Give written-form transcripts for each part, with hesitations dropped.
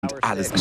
Alles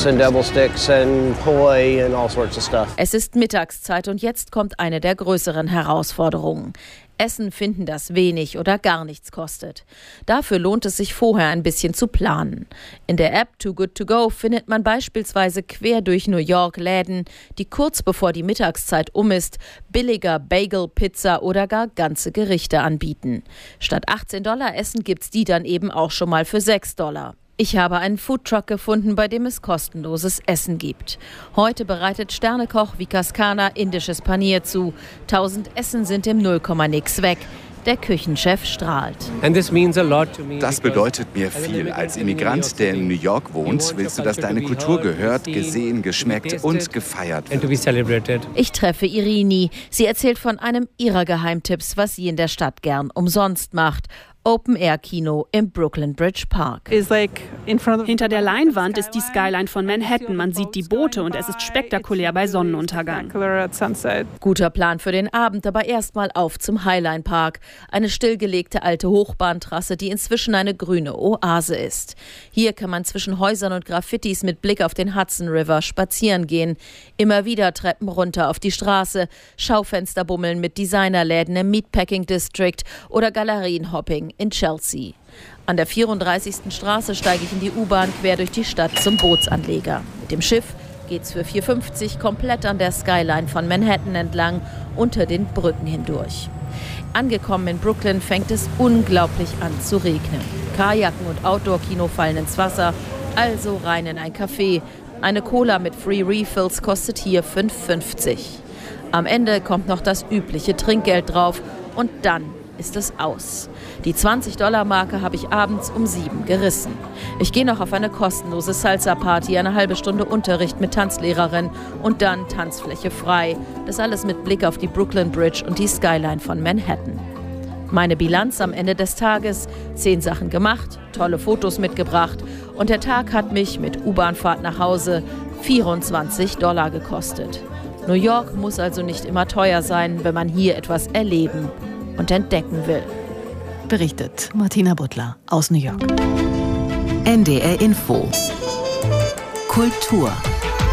Es ist Mittagszeit und jetzt kommt eine der größeren Herausforderungen. Essen finden, das wenig oder gar nichts kostet. Dafür lohnt es sich vorher ein bisschen zu planen. In der App Too Good To Go findet man beispielsweise quer durch New York Läden, die kurz bevor die Mittagszeit um ist, billiger Bagel, Pizza oder gar ganze Gerichte anbieten. Statt $18 Essen gibt's die dann eben auch schon mal für $6. Ich habe einen Foodtruck gefunden, bei dem es kostenloses Essen gibt. Heute bereitet Sternekoch Vikas Khanna indisches Panier zu. 1000 Essen sind im Nullkomma-Nix weg. Der Küchenchef strahlt. Das bedeutet mir viel. Als Immigrant, der in New York wohnt, willst du, dass deine Kultur gehört, gesehen, geschmeckt und gefeiert wird. Ich treffe Irini. Sie erzählt von einem ihrer Geheimtipps, was sie in der Stadt gern umsonst macht. Open-Air-Kino im Brooklyn Bridge Park. Hinter der Leinwand ist die Skyline von Manhattan. Man sieht die Boote und es ist spektakulär bei Sonnenuntergang. Guter Plan für den Abend, aber erstmal auf zum Highline Park. Eine stillgelegte alte Hochbahntrasse, die inzwischen eine grüne Oase ist. Hier kann man zwischen Häusern und Graffitis mit Blick auf den Hudson River spazieren gehen. Immer wieder Treppen runter auf die Straße, Schaufensterbummeln mit Designerläden im Meatpacking District oder Galerienhopping in Chelsea. An der 34. Straße steige ich in die U-Bahn quer durch die Stadt zum Bootsanleger. Mit dem Schiff geht's für 4,50 komplett an der Skyline von Manhattan entlang, unter den Brücken hindurch. Angekommen in Brooklyn fängt es unglaublich an zu regnen. Kajaken und Outdoor-Kino fallen ins Wasser, also rein in ein Café. Eine Cola mit Free Refills kostet hier 5,50. Am Ende kommt noch das übliche Trinkgeld drauf und dann ist es aus. Die $20-Marke habe ich abends um 7 gerissen. Ich gehe noch auf eine kostenlose Salsa-Party, eine halbe Stunde Unterricht mit Tanzlehrerin und dann Tanzfläche frei. Das alles mit Blick auf die Brooklyn Bridge und die Skyline von Manhattan. Meine Bilanz am Ende des Tages: 10 Sachen gemacht, tolle Fotos mitgebracht und der Tag hat mich mit U-Bahn-Fahrt nach Hause $24 gekostet. New York muss also nicht immer teuer sein, wenn man hier etwas erleben und entdecken will. Berichtet Martina Butler aus New York. NDR Info. Kultur.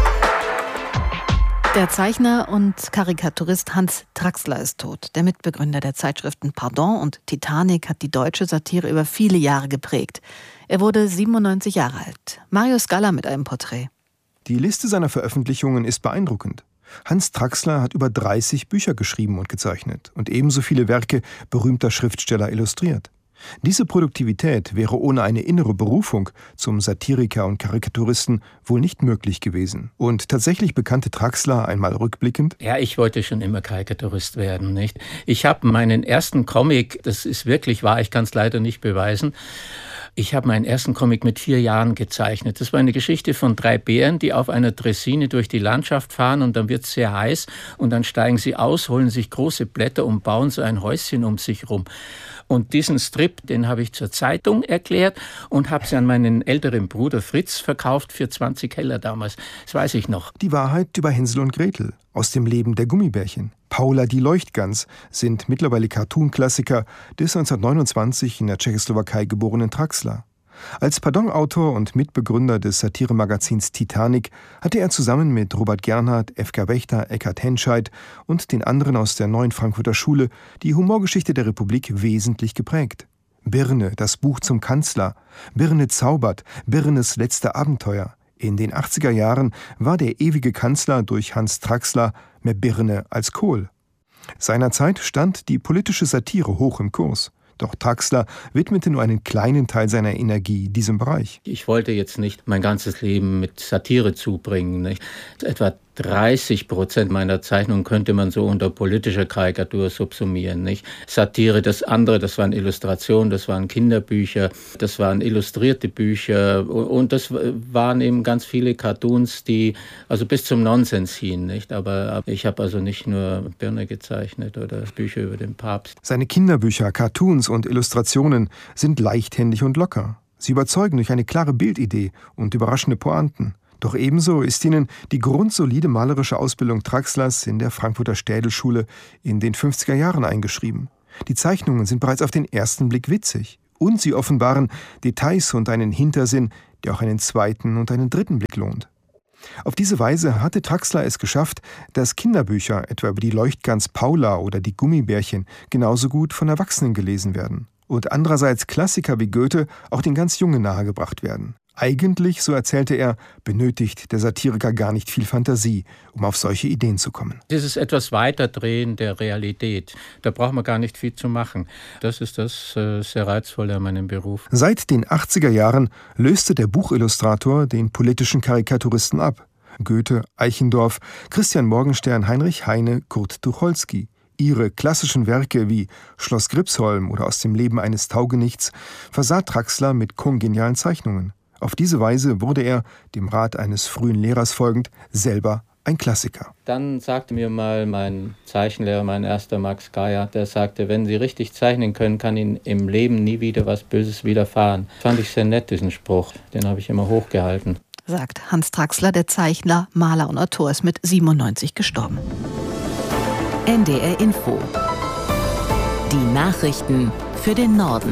Der Zeichner und Karikaturist Hans Traxler ist tot. Der Mitbegründer der Zeitschriften Pardon und Titanic hat die deutsche Satire über viele Jahre geprägt. Er wurde 97 Jahre alt. Mario Scala mit einem Porträt. Die Liste seiner Veröffentlichungen ist beeindruckend. Hans Traxler hat über 30 Bücher geschrieben und gezeichnet und ebenso viele Werke berühmter Schriftsteller illustriert. Diese Produktivität wäre ohne eine innere Berufung zum Satiriker und Karikaturisten wohl nicht möglich gewesen. Und tatsächlich bekannte Traxler einmal rückblickend: Ja, ich wollte schon immer Karikaturist werden, nicht? Ich habe meinen ersten Comic, das ist wirklich wahr, ich kann es leider nicht beweisen, ich habe meinen ersten Comic mit 4 Jahren gezeichnet. Das war eine Geschichte von 3 Bären, die auf einer Draisine durch die Landschaft fahren und dann wird es sehr heiß und dann steigen sie aus, holen sich große Blätter und bauen so ein Häuschen um sich rum. Und diesen Strip, den habe ich zur Zeitung erklärt und habe sie an meinen älteren Bruder Fritz verkauft für 20 Heller damals. Das weiß ich noch. Die Wahrheit über Hänsel und Gretel aus dem Leben der Gummibärchen. Paula die Leuchtgans sind mittlerweile Cartoon-Klassiker des 1929 in der Tschechoslowakei geborenen Traxler. Als Pardon-Autor und Mitbegründer des Satiremagazins Titanic hatte er zusammen mit Robert Gernhardt, F.K. Wächter, Eckhard Henscheid und den anderen aus der Neuen Frankfurter Schule die Humorgeschichte der Republik wesentlich geprägt. Birne, das Buch zum Kanzler, Birne zaubert, Birnes letzte Abenteuer. In den 80er Jahren war der ewige Kanzler durch Hans Traxler mehr Birne als Kohl. Seinerzeit stand die politische Satire hoch im Kurs. Doch Traxler widmete nur einen kleinen Teil seiner Energie diesem Bereich. Ich wollte jetzt nicht mein ganzes Leben mit Satire zubringen, nicht? Etwa 30% meiner Zeichnungen könnte man so unter politischer Karikatur subsumieren, nicht? Satire, das andere, das waren Illustrationen, das waren Kinderbücher, das waren illustrierte Bücher und das waren eben ganz viele Cartoons, die also bis zum Nonsens hingen, nicht? Aber ich habe also nicht nur Birne gezeichnet oder Bücher über den Papst. Seine Kinderbücher, Cartoons und Illustrationen sind leichthändig und locker. Sie überzeugen durch eine klare Bildidee und überraschende Pointen. Doch ebenso ist ihnen die grundsolide malerische Ausbildung Traxlers in der Frankfurter Städelschule in den 50er Jahren eingeschrieben. Die Zeichnungen sind bereits auf den ersten Blick witzig und sie offenbaren Details und einen Hintersinn, der auch einen zweiten und einen dritten Blick lohnt. Auf diese Weise hatte Traxler es geschafft, dass Kinderbücher, etwa über die Leuchtgans Paula oder die Gummibärchen, genauso gut von Erwachsenen gelesen werden. Und andererseits Klassiker wie Goethe auch den ganz Jungen nahegebracht werden. Eigentlich, so erzählte er, benötigt der Satiriker gar nicht viel Fantasie, um auf solche Ideen zu kommen. Dieses etwas Weiterdrehen der Realität, da braucht man gar nicht viel zu machen. Das ist das sehr Reizvolle an meinem Beruf. Seit den 80er Jahren löste der Buchillustrator den politischen Karikaturisten ab. Goethe, Eichendorff, Christian Morgenstern, Heinrich Heine, Kurt Tucholsky. Ihre klassischen Werke wie Schloss Gripsholm oder Aus dem Leben eines Taugenichts versah Traxler mit kongenialen Zeichnungen. Auf diese Weise wurde er, dem Rat eines frühen Lehrers folgend, selber ein Klassiker. Dann sagte mir mal mein Zeichenlehrer, mein erster Max Geier, der sagte, wenn Sie richtig zeichnen können, kann Ihnen im Leben nie wieder was Böses widerfahren. Fand ich sehr nett, diesen Spruch. Den habe ich immer hochgehalten. Sagt Hans Traxler, der Zeichner, Maler und Autor, ist mit 97 gestorben. NDR Info. Die Nachrichten für den Norden.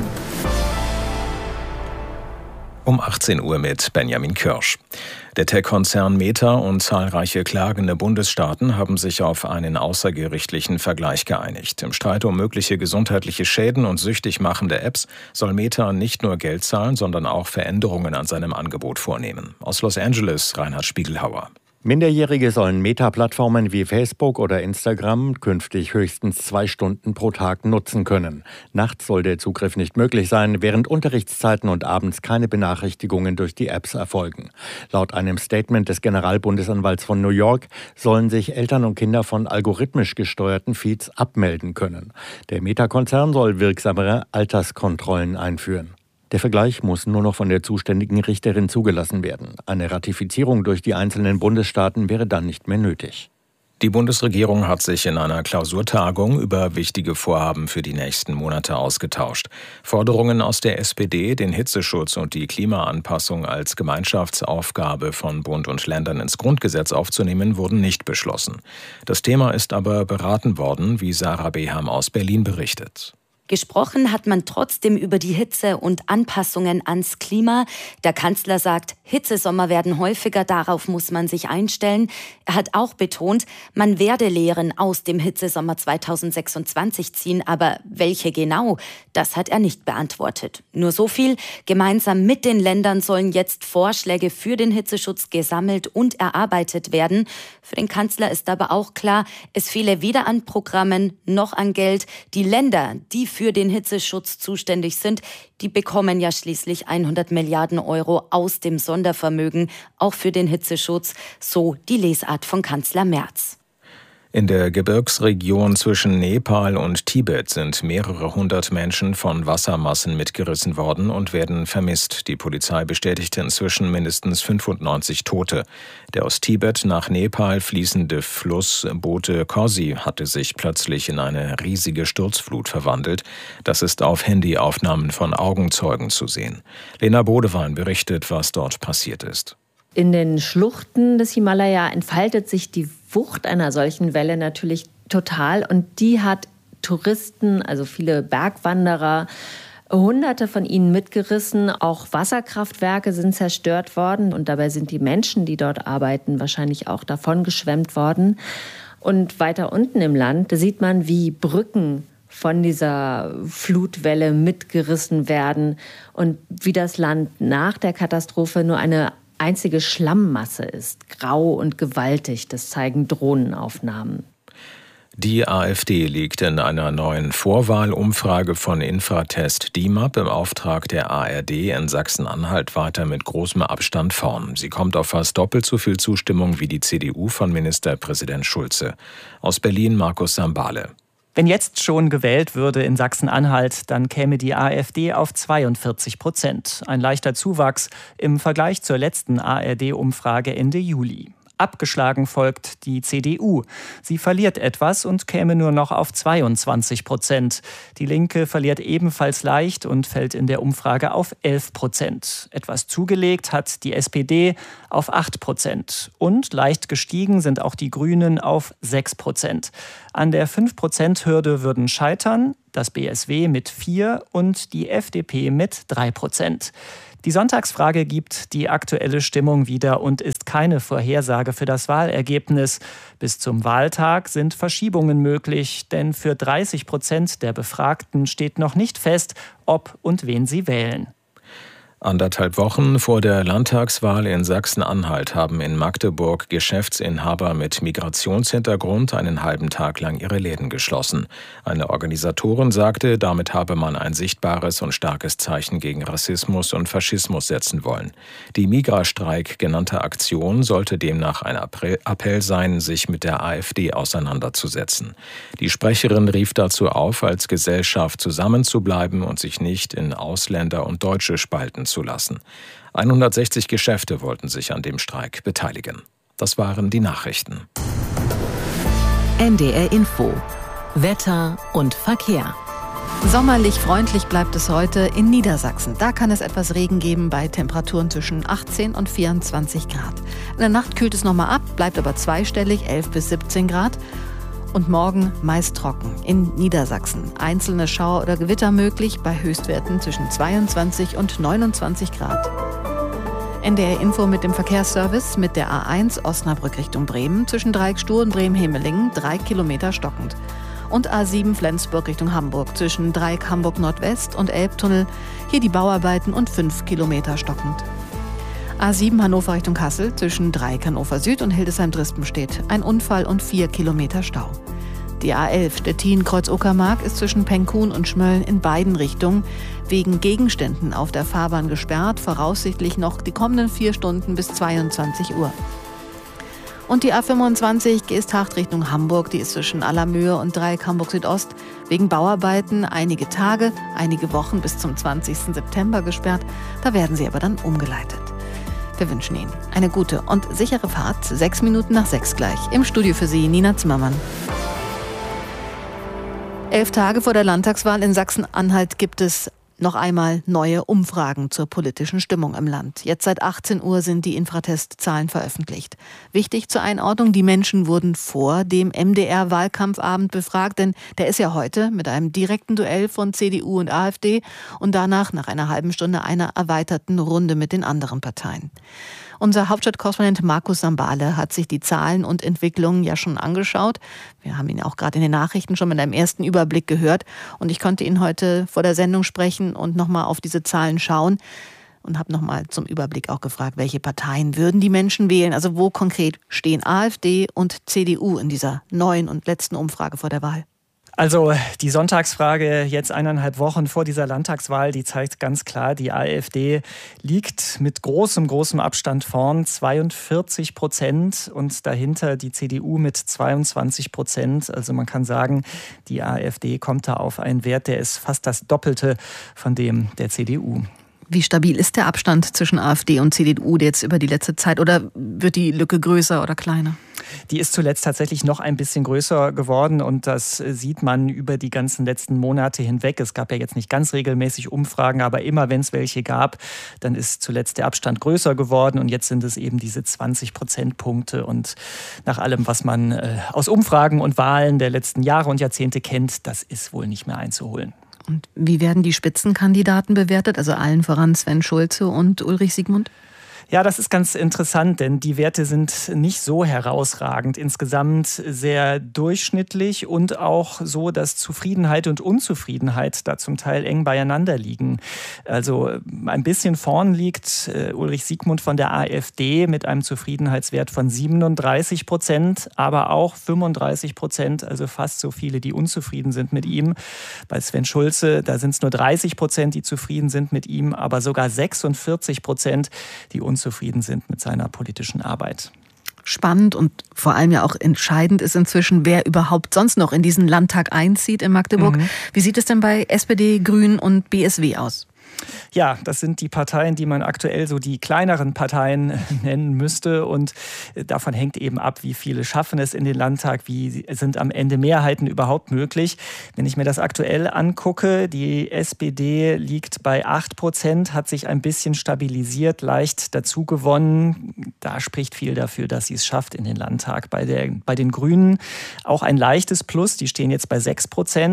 Um 18 Uhr mit Benjamin Kirsch. Der Tech-Konzern Meta und zahlreiche klagende Bundesstaaten haben sich auf einen außergerichtlichen Vergleich geeinigt. Im Streit um mögliche gesundheitliche Schäden und süchtig machende Apps soll Meta nicht nur Geld zahlen, sondern auch Veränderungen an seinem Angebot vornehmen. Aus Los Angeles, Reinhard Spiegelhauer. Minderjährige sollen Meta-Plattformen wie Facebook oder Instagram künftig höchstens 2 Stunden pro Tag nutzen können. Nachts soll der Zugriff nicht möglich sein, während Unterrichtszeiten und abends keine Benachrichtigungen durch die Apps erfolgen. Laut einem Statement des Generalbundesanwalts von New York sollen sich Eltern und Kinder von algorithmisch gesteuerten Feeds abmelden können. Der Meta-Konzern soll wirksamere Alterskontrollen einführen. Der Vergleich muss nur noch von der zuständigen Richterin zugelassen werden. Eine Ratifizierung durch die einzelnen Bundesstaaten wäre dann nicht mehr nötig. Die Bundesregierung hat sich in einer Klausurtagung über wichtige Vorhaben für die nächsten Monate ausgetauscht. Forderungen aus der SPD, den Hitzeschutz und die Klimaanpassung als Gemeinschaftsaufgabe von Bund und Ländern ins Grundgesetz aufzunehmen, wurden nicht beschlossen. Das Thema ist aber beraten worden, wie Sarah Beham aus Berlin berichtet. Gesprochen hat man trotzdem über die Hitze und Anpassungen ans Klima. Der Kanzler sagt, Hitzesommer werden häufiger, darauf muss man sich einstellen. Er hat auch betont, man werde Lehren aus dem Hitzesommer 2026 ziehen, aber welche genau, das hat er nicht beantwortet. Nur so viel, gemeinsam mit den Ländern sollen jetzt Vorschläge für den Hitzeschutz gesammelt und erarbeitet werden. Für den Kanzler ist aber auch klar, es fehle weder an Programmen noch an Geld. Die Länder, die für den Hitzeschutz zuständig sind, die bekommen ja schließlich 100 Milliarden Euro aus dem Sondervermögen, auch für den Hitzeschutz, so die Lesart von Kanzler Merz. In der Gebirgsregion zwischen Nepal und Tibet sind mehrere hundert Menschen von Wassermassen mitgerissen worden und werden vermisst. Die Polizei bestätigte inzwischen mindestens 95 Tote. Der aus Tibet nach Nepal fließende Fluss Bote Kosi hatte sich plötzlich in eine riesige Sturzflut verwandelt. Das ist auf Handyaufnahmen von Augenzeugen zu sehen. Lena Bodewein berichtet, was dort passiert ist. In den Schluchten des Himalaya entfaltet sich die Wucht einer solchen Welle natürlich total. Und die hat Touristen, also viele Bergwanderer, Hunderte von ihnen mitgerissen. Auch Wasserkraftwerke sind zerstört worden. Und dabei sind die Menschen, die dort arbeiten, wahrscheinlich auch davon geschwemmt worden. Und weiter unten im Land sieht man, wie Brücken von dieser Flutwelle mitgerissen werden und wie das Land nach der Katastrophe nur eine einzige Schlammmasse ist, grau und gewaltig. Das zeigen Drohnenaufnahmen. Die AfD liegt in einer neuen Vorwahlumfrage von Infratest DIMAP im Auftrag der ARD in Sachsen-Anhalt weiter mit großem Abstand vorn. Sie kommt auf fast doppelt so viel Zustimmung wie die CDU von Ministerpräsident Schulze. Aus Berlin Markus Sambale. Wenn jetzt schon gewählt würde in Sachsen-Anhalt, dann käme die AfD auf 42%. Ein leichter Zuwachs im Vergleich zur letzten ARD-Umfrage Ende Juli. Abgeschlagen folgt die CDU. Sie verliert etwas und käme nur noch auf 22%. Die Linke verliert ebenfalls leicht und fällt in der Umfrage auf 11%. Etwas zugelegt hat die SPD auf 8%. Und leicht gestiegen sind auch die Grünen auf 6%. An der 5%-Hürde würden scheitern das BSW mit 4% und die FDP mit 3%. Die Sonntagsfrage gibt die aktuelle Stimmung wieder und ist keine Vorhersage für das Wahlergebnis. Bis zum Wahltag sind Verschiebungen möglich, denn für 30% der Befragten steht noch nicht fest, ob und wen sie wählen. 1,5 Wochen vor der Landtagswahl in Sachsen-Anhalt haben in Magdeburg Geschäftsinhaber mit Migrationshintergrund einen halben Tag lang ihre Läden geschlossen. Eine Organisatorin sagte, damit habe man ein sichtbares und starkes Zeichen gegen Rassismus und Faschismus setzen wollen. Die Migrastreik genannte Aktion sollte demnach ein Appell sein, sich mit der AfD auseinanderzusetzen. Die Sprecherin rief dazu auf, als Gesellschaft zusammenzubleiben und sich nicht in Ausländer und Deutsche spalten zu lassen. 160 Geschäfte wollten sich an dem Streik beteiligen. Das waren die Nachrichten. NDR Info. Wetter und Verkehr. Sommerlich freundlich bleibt es heute in Niedersachsen. Da kann es etwas Regen geben bei Temperaturen zwischen 18 und 24 Grad. In der Nacht kühlt es nochmal ab, bleibt aber zweistellig, 11 bis 17 Grad. Und morgen meist trocken in Niedersachsen. Einzelne Schauer oder Gewitter möglich bei Höchstwerten zwischen 22 und 29 Grad. NDR Info mit dem Verkehrsservice mit der A1 Osnabrück Richtung Bremen zwischen Dreieckstuhl und Bremen-Hemelingen 3 Kilometer stockend. Und A7 Flensburg Richtung Hamburg zwischen Dreieck Hamburg Nordwest und Elbtunnel. Hier die Bauarbeiten und 5 Kilometer stockend. A7 Hannover Richtung Kassel zwischen Dreieck Hannover Süd und Hildesheim-Drispenstedt. Ein Unfall und 4 Kilometer Stau. Die A11 Stettin-Kreuz-Uckermark ist zwischen Penkhuhn und Schmölln in beiden Richtungen wegen Gegenständen auf der Fahrbahn gesperrt, voraussichtlich noch die kommenden 4 Stunden bis 22 Uhr. Und die A25 Geesthacht Richtung Hamburg, die ist zwischen Allermöhe und Dreieck Hamburg Südost wegen Bauarbeiten einige Tage, einige Wochen bis zum 20. September gesperrt. Da werden sie aber dann umgeleitet. Wir wünschen Ihnen eine gute und sichere Fahrt. 6 Minuten nach 6 gleich. Im Studio für Sie Nina Zimmermann. 11 Tage vor der Landtagswahl in Sachsen-Anhalt gibt es noch einmal neue Umfragen zur politischen Stimmung im Land. Jetzt seit 18 Uhr sind die Infratest-Zahlen veröffentlicht. Wichtig zur Einordnung, die Menschen wurden vor dem MDR-Wahlkampfabend befragt, denn der ist ja heute mit einem direkten Duell von CDU und AfD und danach nach einer halben Stunde einer erweiterten Runde mit den anderen Parteien. Unser Hauptstadtkorrespondent Markus Sambale hat sich die Zahlen und Entwicklungen ja schon angeschaut. Wir haben ihn auch gerade in den Nachrichten schon mit einem ersten Überblick gehört. Und ich konnte ihn heute vor der Sendung sprechen und nochmal auf diese Zahlen schauen. Und habe nochmal zum Überblick auch gefragt, welche Parteien würden die Menschen wählen? Also wo konkret stehen AfD und CDU in dieser neuen und letzten Umfrage vor der Wahl? Also die Sonntagsfrage jetzt 1,5 Wochen vor dieser Landtagswahl, die zeigt ganz klar, die AfD liegt mit großem Abstand vorn, 42% und dahinter die CDU mit 22%. Also man kann sagen, die AfD kommt da auf einen Wert, der ist fast das Doppelte von dem der CDU. Wie stabil ist der Abstand zwischen AfD und CDU jetzt über die letzte Zeit oder wird die Lücke größer oder kleiner? Die ist zuletzt tatsächlich noch ein bisschen größer geworden und das sieht man über die ganzen letzten Monate hinweg. Es gab ja jetzt nicht ganz regelmäßig Umfragen, aber immer wenn es welche gab, dann ist zuletzt der Abstand größer geworden und jetzt sind es eben diese 20 Prozentpunkte und nach allem, was man aus Umfragen und Wahlen der letzten Jahre und Jahrzehnte kennt, das ist wohl nicht mehr einzuholen. Und wie werden die Spitzenkandidaten bewertet, also allen voran Sven Schulze und Ulrich Siegmund? Ja, das ist ganz interessant, denn die Werte sind nicht so herausragend. Insgesamt sehr durchschnittlich und auch so, dass Zufriedenheit und Unzufriedenheit da zum Teil eng beieinander liegen. Also ein bisschen vorn liegt Ulrich Siegmund von der AfD mit einem Zufriedenheitswert von 37%, aber auch 35%, also fast so viele, die unzufrieden sind mit ihm. Bei Sven Schulze, da sind es nur 30%, die zufrieden sind mit ihm, aber sogar 46%, die unzufrieden sind mit seiner politischen Arbeit. Spannend und vor allem ja auch entscheidend ist inzwischen, wer überhaupt sonst noch in diesen Landtag einzieht in Magdeburg. Wie sieht es denn bei SPD, Grünen und BSW aus? Ja, das sind die Parteien, die man aktuell so die kleineren Parteien nennen müsste. Und davon hängt eben ab, wie viele schaffen es in den Landtag, wie sind am Ende Mehrheiten überhaupt möglich. Wenn ich mir das aktuell angucke, die SPD liegt bei 8%, hat sich ein bisschen stabilisiert, leicht dazu gewonnen. Da spricht viel dafür, dass sie es schafft in den Landtag. Bei den Grünen auch ein leichtes Plus, die stehen jetzt bei 6%.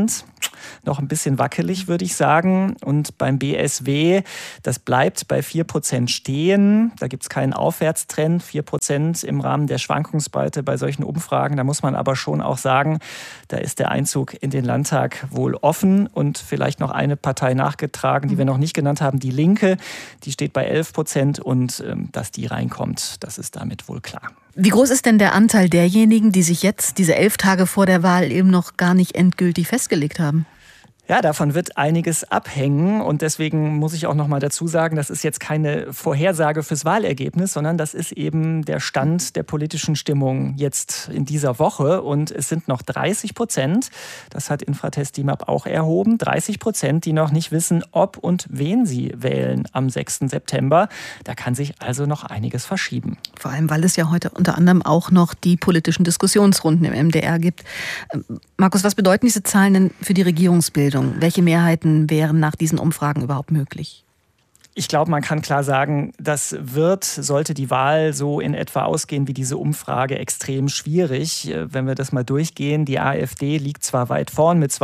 noch ein bisschen wackelig, würde ich sagen. Und beim BSW, das bleibt bei 4% stehen. Da gibt es keinen Aufwärtstrend. 4% im Rahmen der Schwankungsbreite bei solchen Umfragen. Da muss man aber schon auch sagen, da ist der Einzug in den Landtag wohl offen. Und vielleicht noch eine Partei nachgetragen, die wir noch nicht genannt haben, die Linke. Die steht bei 11% und dass die reinkommt, das ist damit wohl klar. Wie groß ist denn der Anteil derjenigen, die sich jetzt, diese 11 Tage vor der Wahl, eben noch gar nicht endgültig festgelegt haben? Ja, davon wird einiges abhängen und deswegen muss ich auch noch mal dazu sagen, das ist jetzt keine Vorhersage fürs Wahlergebnis, sondern das ist eben der Stand der politischen Stimmung jetzt in dieser Woche und es sind noch 30%, das hat Infratest DIMAP auch erhoben, 30%, die noch nicht wissen, ob und wen sie wählen am 6. September. Da kann sich also noch einiges verschieben. Vor allem, weil es ja heute unter anderem auch noch die politischen Diskussionsrunden im MDR gibt. Markus, was bedeuten diese Zahlen denn für die Regierungsbildung? Welche Mehrheiten wären nach diesen Umfragen überhaupt möglich? Ich glaube, man kann klar sagen, das sollte die Wahl so in etwa ausgehen wie diese Umfrage, extrem schwierig. Wenn wir das mal durchgehen, die AfD liegt zwar weit vorn mit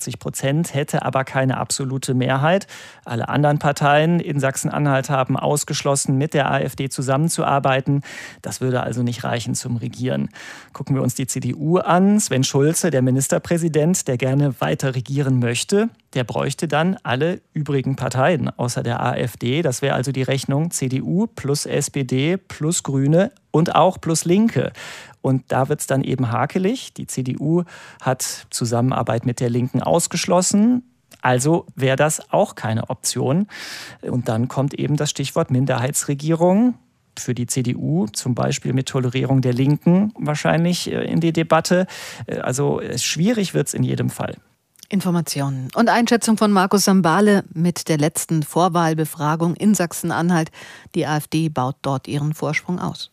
42%, hätte aber keine absolute Mehrheit. Alle anderen Parteien in Sachsen-Anhalt haben ausgeschlossen, mit der AfD zusammenzuarbeiten. Das würde also nicht reichen zum Regieren. Gucken wir uns die CDU an. Sven Schulze, der Ministerpräsident, der gerne weiter regieren möchte, der bräuchte dann alle übrigen Parteien außer der AfD. Das wäre also die Rechnung CDU plus SPD plus Grüne und auch plus Linke. Und da wird es dann eben hakelig. Die CDU hat Zusammenarbeit mit der Linken ausgeschlossen. Also wäre das auch keine Option. Und dann kommt eben das Stichwort Minderheitsregierung. Für die CDU zum Beispiel mit Tolerierung der Linken wahrscheinlich in die Debatte. Also schwierig wird es in jedem Fall. Informationen und Einschätzung von Markus Sambale mit der letzten Vorwahlbefragung in Sachsen-Anhalt. Die AfD baut dort ihren Vorsprung aus.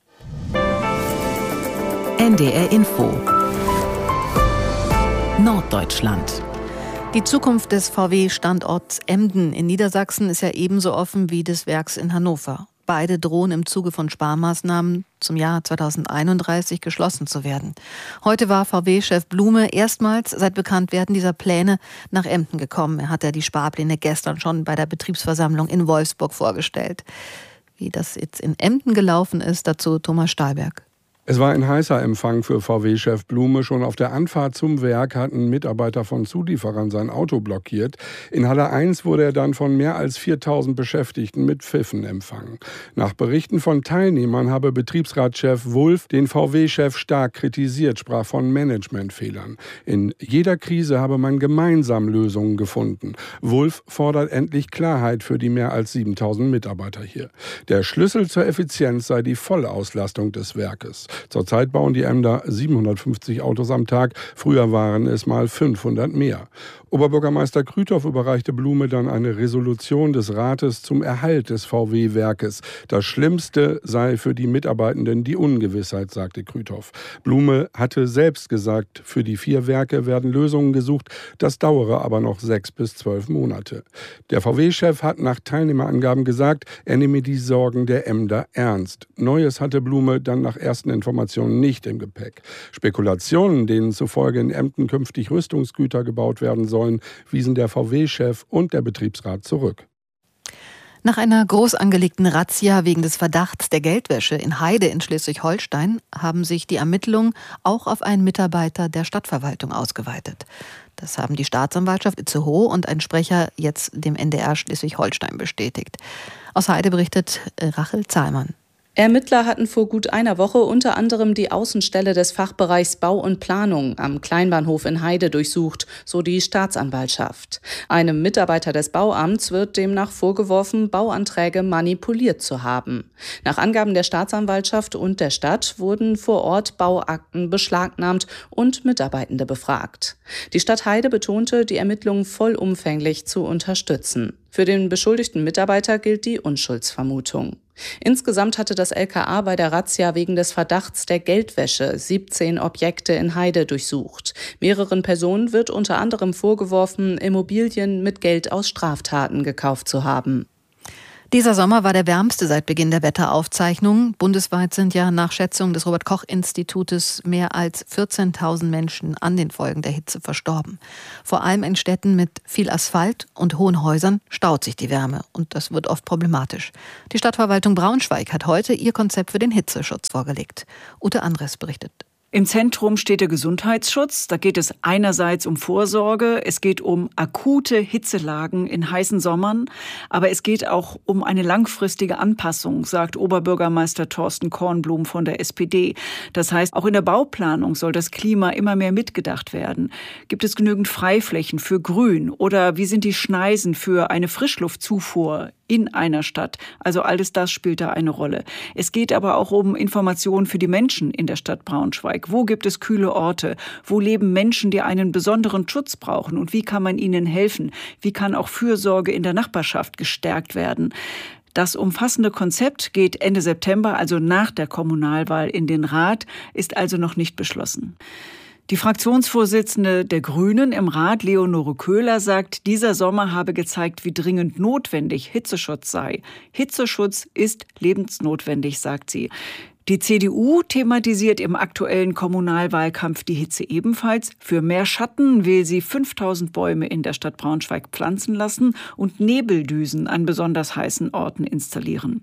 NDR Info Norddeutschland. Die Zukunft des VW-Standorts Emden in Niedersachsen ist ja ebenso offen wie des Werks in Hannover. Beide drohen im Zuge von Sparmaßnahmen zum Jahr 2031 geschlossen zu werden. Heute war VW-Chef Blume erstmals seit Bekanntwerden dieser Pläne nach Emden gekommen. Er hat die Sparpläne gestern schon bei der Betriebsversammlung in Wolfsburg vorgestellt. Wie das jetzt in Emden gelaufen ist, dazu Thomas Stahlberg. Es war ein heißer Empfang für VW-Chef Blume. Schon auf der Anfahrt zum Werk hatten Mitarbeiter von Zulieferern sein Auto blockiert. In Halle 1 wurde er dann von mehr als 4.000 Beschäftigten mit Pfiffen empfangen. Nach Berichten von Teilnehmern habe Betriebsratschef Wulff den VW-Chef stark kritisiert, sprach von Managementfehlern. In jeder Krise habe man gemeinsam Lösungen gefunden. Wulff fordert endlich Klarheit für die mehr als 7.000 Mitarbeiter hier. Der Schlüssel zur Effizienz sei die Vollauslastung des Werkes. Zurzeit bauen die Emder 750 Autos am Tag. Früher waren es mal 500 mehr. Oberbürgermeister Krüthoff überreichte Blume dann eine Resolution des Rates zum Erhalt des VW-Werkes. Das Schlimmste sei für die Mitarbeitenden die Ungewissheit, sagte Krüthoff. Blume hatte selbst gesagt, für die 4 Werke werden Lösungen gesucht. Das dauere aber noch 6 bis 12 Monate. Der VW-Chef hat nach Teilnehmerangaben gesagt, er nehme die Sorgen der Emder ernst. Neues hatte Blume dann nach ersten Informationen nicht im Gepäck. Spekulationen, denen zufolge in Emden künftig Rüstungsgüter gebaut werden sollen, wiesen der VW-Chef und der Betriebsrat zurück. Nach einer groß angelegten Razzia wegen des Verdachts der Geldwäsche in Heide in Schleswig-Holstein haben sich die Ermittlungen auch auf einen Mitarbeiter der Stadtverwaltung ausgeweitet. Das haben die Staatsanwaltschaft Itzehoe und ein Sprecher jetzt dem NDR Schleswig-Holstein bestätigt. Aus Heide berichtet Rachel Zahlmann. Ermittler hatten vor gut einer Woche unter anderem die Außenstelle des Fachbereichs Bau und Planung am Kleinbahnhof in Heide durchsucht, so die Staatsanwaltschaft. Einem Mitarbeiter des Bauamts wird demnach vorgeworfen, Bauanträge manipuliert zu haben. Nach Angaben der Staatsanwaltschaft und der Stadt wurden vor Ort Bauakten beschlagnahmt und Mitarbeitende befragt. Die Stadt Heide betonte, die Ermittlungen vollumfänglich zu unterstützen. Für den beschuldigten Mitarbeiter gilt die Unschuldsvermutung. Insgesamt hatte das LKA bei der Razzia wegen des Verdachts der Geldwäsche 17 Objekte in Heide durchsucht. Mehreren Personen wird unter anderem vorgeworfen, Immobilien mit Geld aus Straftaten gekauft zu haben. Dieser Sommer war der wärmste seit Beginn der Wetteraufzeichnungen. Bundesweit sind ja nach Schätzungen des Robert-Koch-Institutes mehr als 14.000 Menschen an den Folgen der Hitze verstorben. Vor allem in Städten mit viel Asphalt und hohen Häusern staut sich die Wärme und das wird oft problematisch. Die Stadtverwaltung Braunschweig hat heute ihr Konzept für den Hitzeschutz vorgelegt. Ute Andres berichtet. Im Zentrum steht der Gesundheitsschutz. Da geht es einerseits um Vorsorge, es geht um akute Hitzelagen in heißen Sommern, aber es geht auch um eine langfristige Anpassung, sagt Oberbürgermeister Thorsten Kornblum von der SPD. Das heißt, auch in der Bauplanung soll das Klima immer mehr mitgedacht werden. Gibt es genügend Freiflächen für Grün oder wie sind die Schneisen für eine Frischluftzufuhr in einer Stadt? Also alles das spielt da eine Rolle. Es geht aber auch um Informationen für die Menschen in der Stadt Braunschweig. Wo gibt es kühle Orte? Wo leben Menschen, die einen besonderen Schutz brauchen? Und wie kann man ihnen helfen? Wie kann auch Fürsorge in der Nachbarschaft gestärkt werden? Das umfassende Konzept geht Ende September, also nach der Kommunalwahl, in den Rat, ist also noch nicht beschlossen. Die Fraktionsvorsitzende der Grünen im Rat, Leonore Köhler, sagt, dieser Sommer habe gezeigt, wie dringend notwendig Hitzeschutz sei. Hitzeschutz ist lebensnotwendig, sagt sie. Die CDU thematisiert im aktuellen Kommunalwahlkampf die Hitze ebenfalls. Für mehr Schatten will sie 5000 Bäume in der Stadt Braunschweig pflanzen lassen und Nebeldüsen an besonders heißen Orten installieren.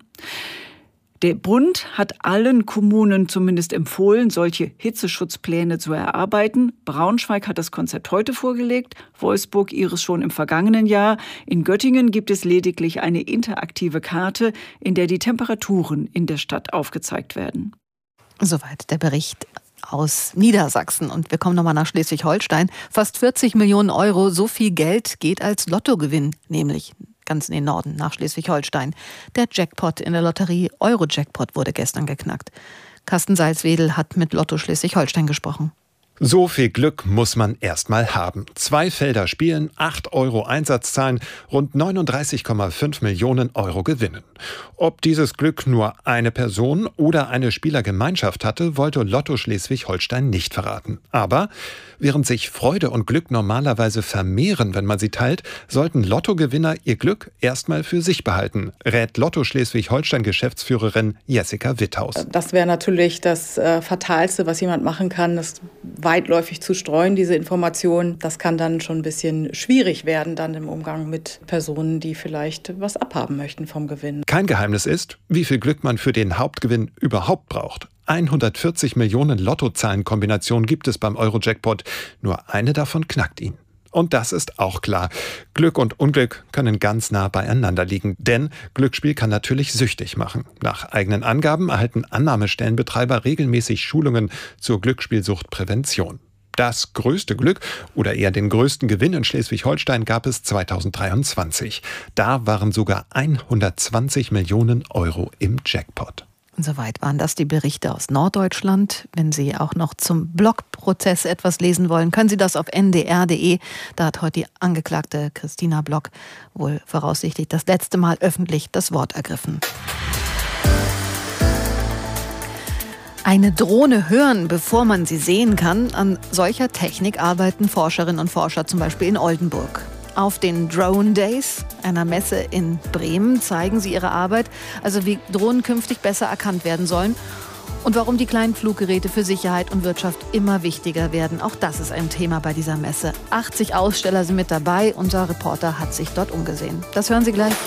Der Bund hat allen Kommunen zumindest empfohlen, solche Hitzeschutzpläne zu erarbeiten. Braunschweig hat das Konzept heute vorgelegt, Wolfsburg ihres schon im vergangenen Jahr. In Göttingen gibt es lediglich eine interaktive Karte, in der die Temperaturen in der Stadt aufgezeigt werden. Soweit der Bericht aus Niedersachsen. Und wir kommen nochmal nach Schleswig-Holstein. Fast 40 Millionen Euro, so viel Geld geht als Lottogewinn, nämlich ganz in den Norden, nach Schleswig-Holstein. Der Jackpot in der Lotterie Euro-Jackpot wurde gestern geknackt. Carsten Salzwedel hat mit Lotto Schleswig-Holstein gesprochen. So viel Glück muss man erstmal haben. 2 Felder spielen, 8 Euro Einsatz zahlen, rund 39,5 Millionen Euro gewinnen. Ob dieses Glück nur eine Person oder eine Spielergemeinschaft hatte, wollte Lotto Schleswig-Holstein nicht verraten. Aber während sich Freude und Glück normalerweise vermehren, wenn man sie teilt, sollten Lottogewinner ihr Glück erstmal für sich behalten, rät Lotto Schleswig-Holstein-Geschäftsführerin Jessica Witthaus. Das wäre natürlich das Fatalste, was jemand machen kann, das weitläufig zu streuen, diese Informationen. Das kann dann schon ein bisschen schwierig werden, dann im Umgang mit Personen, die vielleicht was abhaben möchten vom Gewinn. Kein Geheimnis ist, wie viel Glück man für den Hauptgewinn überhaupt braucht. 140 Millionen Lottozahlenkombinationen gibt es beim Euro-Jackpot. Nur eine davon knackt ihn. Und das ist auch klar. Glück und Unglück können ganz nah beieinander liegen, denn Glücksspiel kann natürlich süchtig machen. Nach eigenen Angaben erhalten Annahmestellenbetreiber regelmäßig Schulungen zur Glücksspielsuchtprävention. Das größte Glück oder eher den größten Gewinn in Schleswig-Holstein gab es 2023. Da waren sogar 120 Millionen Euro im Jackpot. Soweit waren das die Berichte aus Norddeutschland. Wenn Sie auch noch zum Block-Prozess etwas lesen wollen, können Sie das auf ndr.de. Da hat heute die Angeklagte Christina Block wohl voraussichtlich das letzte Mal öffentlich das Wort ergriffen. Eine Drohne hören, bevor man sie sehen kann. An solcher Technik arbeiten Forscherinnen und Forscher zum Beispiel in Oldenburg. Auf den Drone Days, einer Messe in Bremen, zeigen sie ihre Arbeit, also wie Drohnen künftig besser erkannt werden sollen und warum die kleinen Fluggeräte für Sicherheit und Wirtschaft immer wichtiger werden. Auch das ist ein Thema bei dieser Messe. 80 Aussteller sind mit dabei. Unser Reporter hat sich dort umgesehen. Das hören Sie gleich.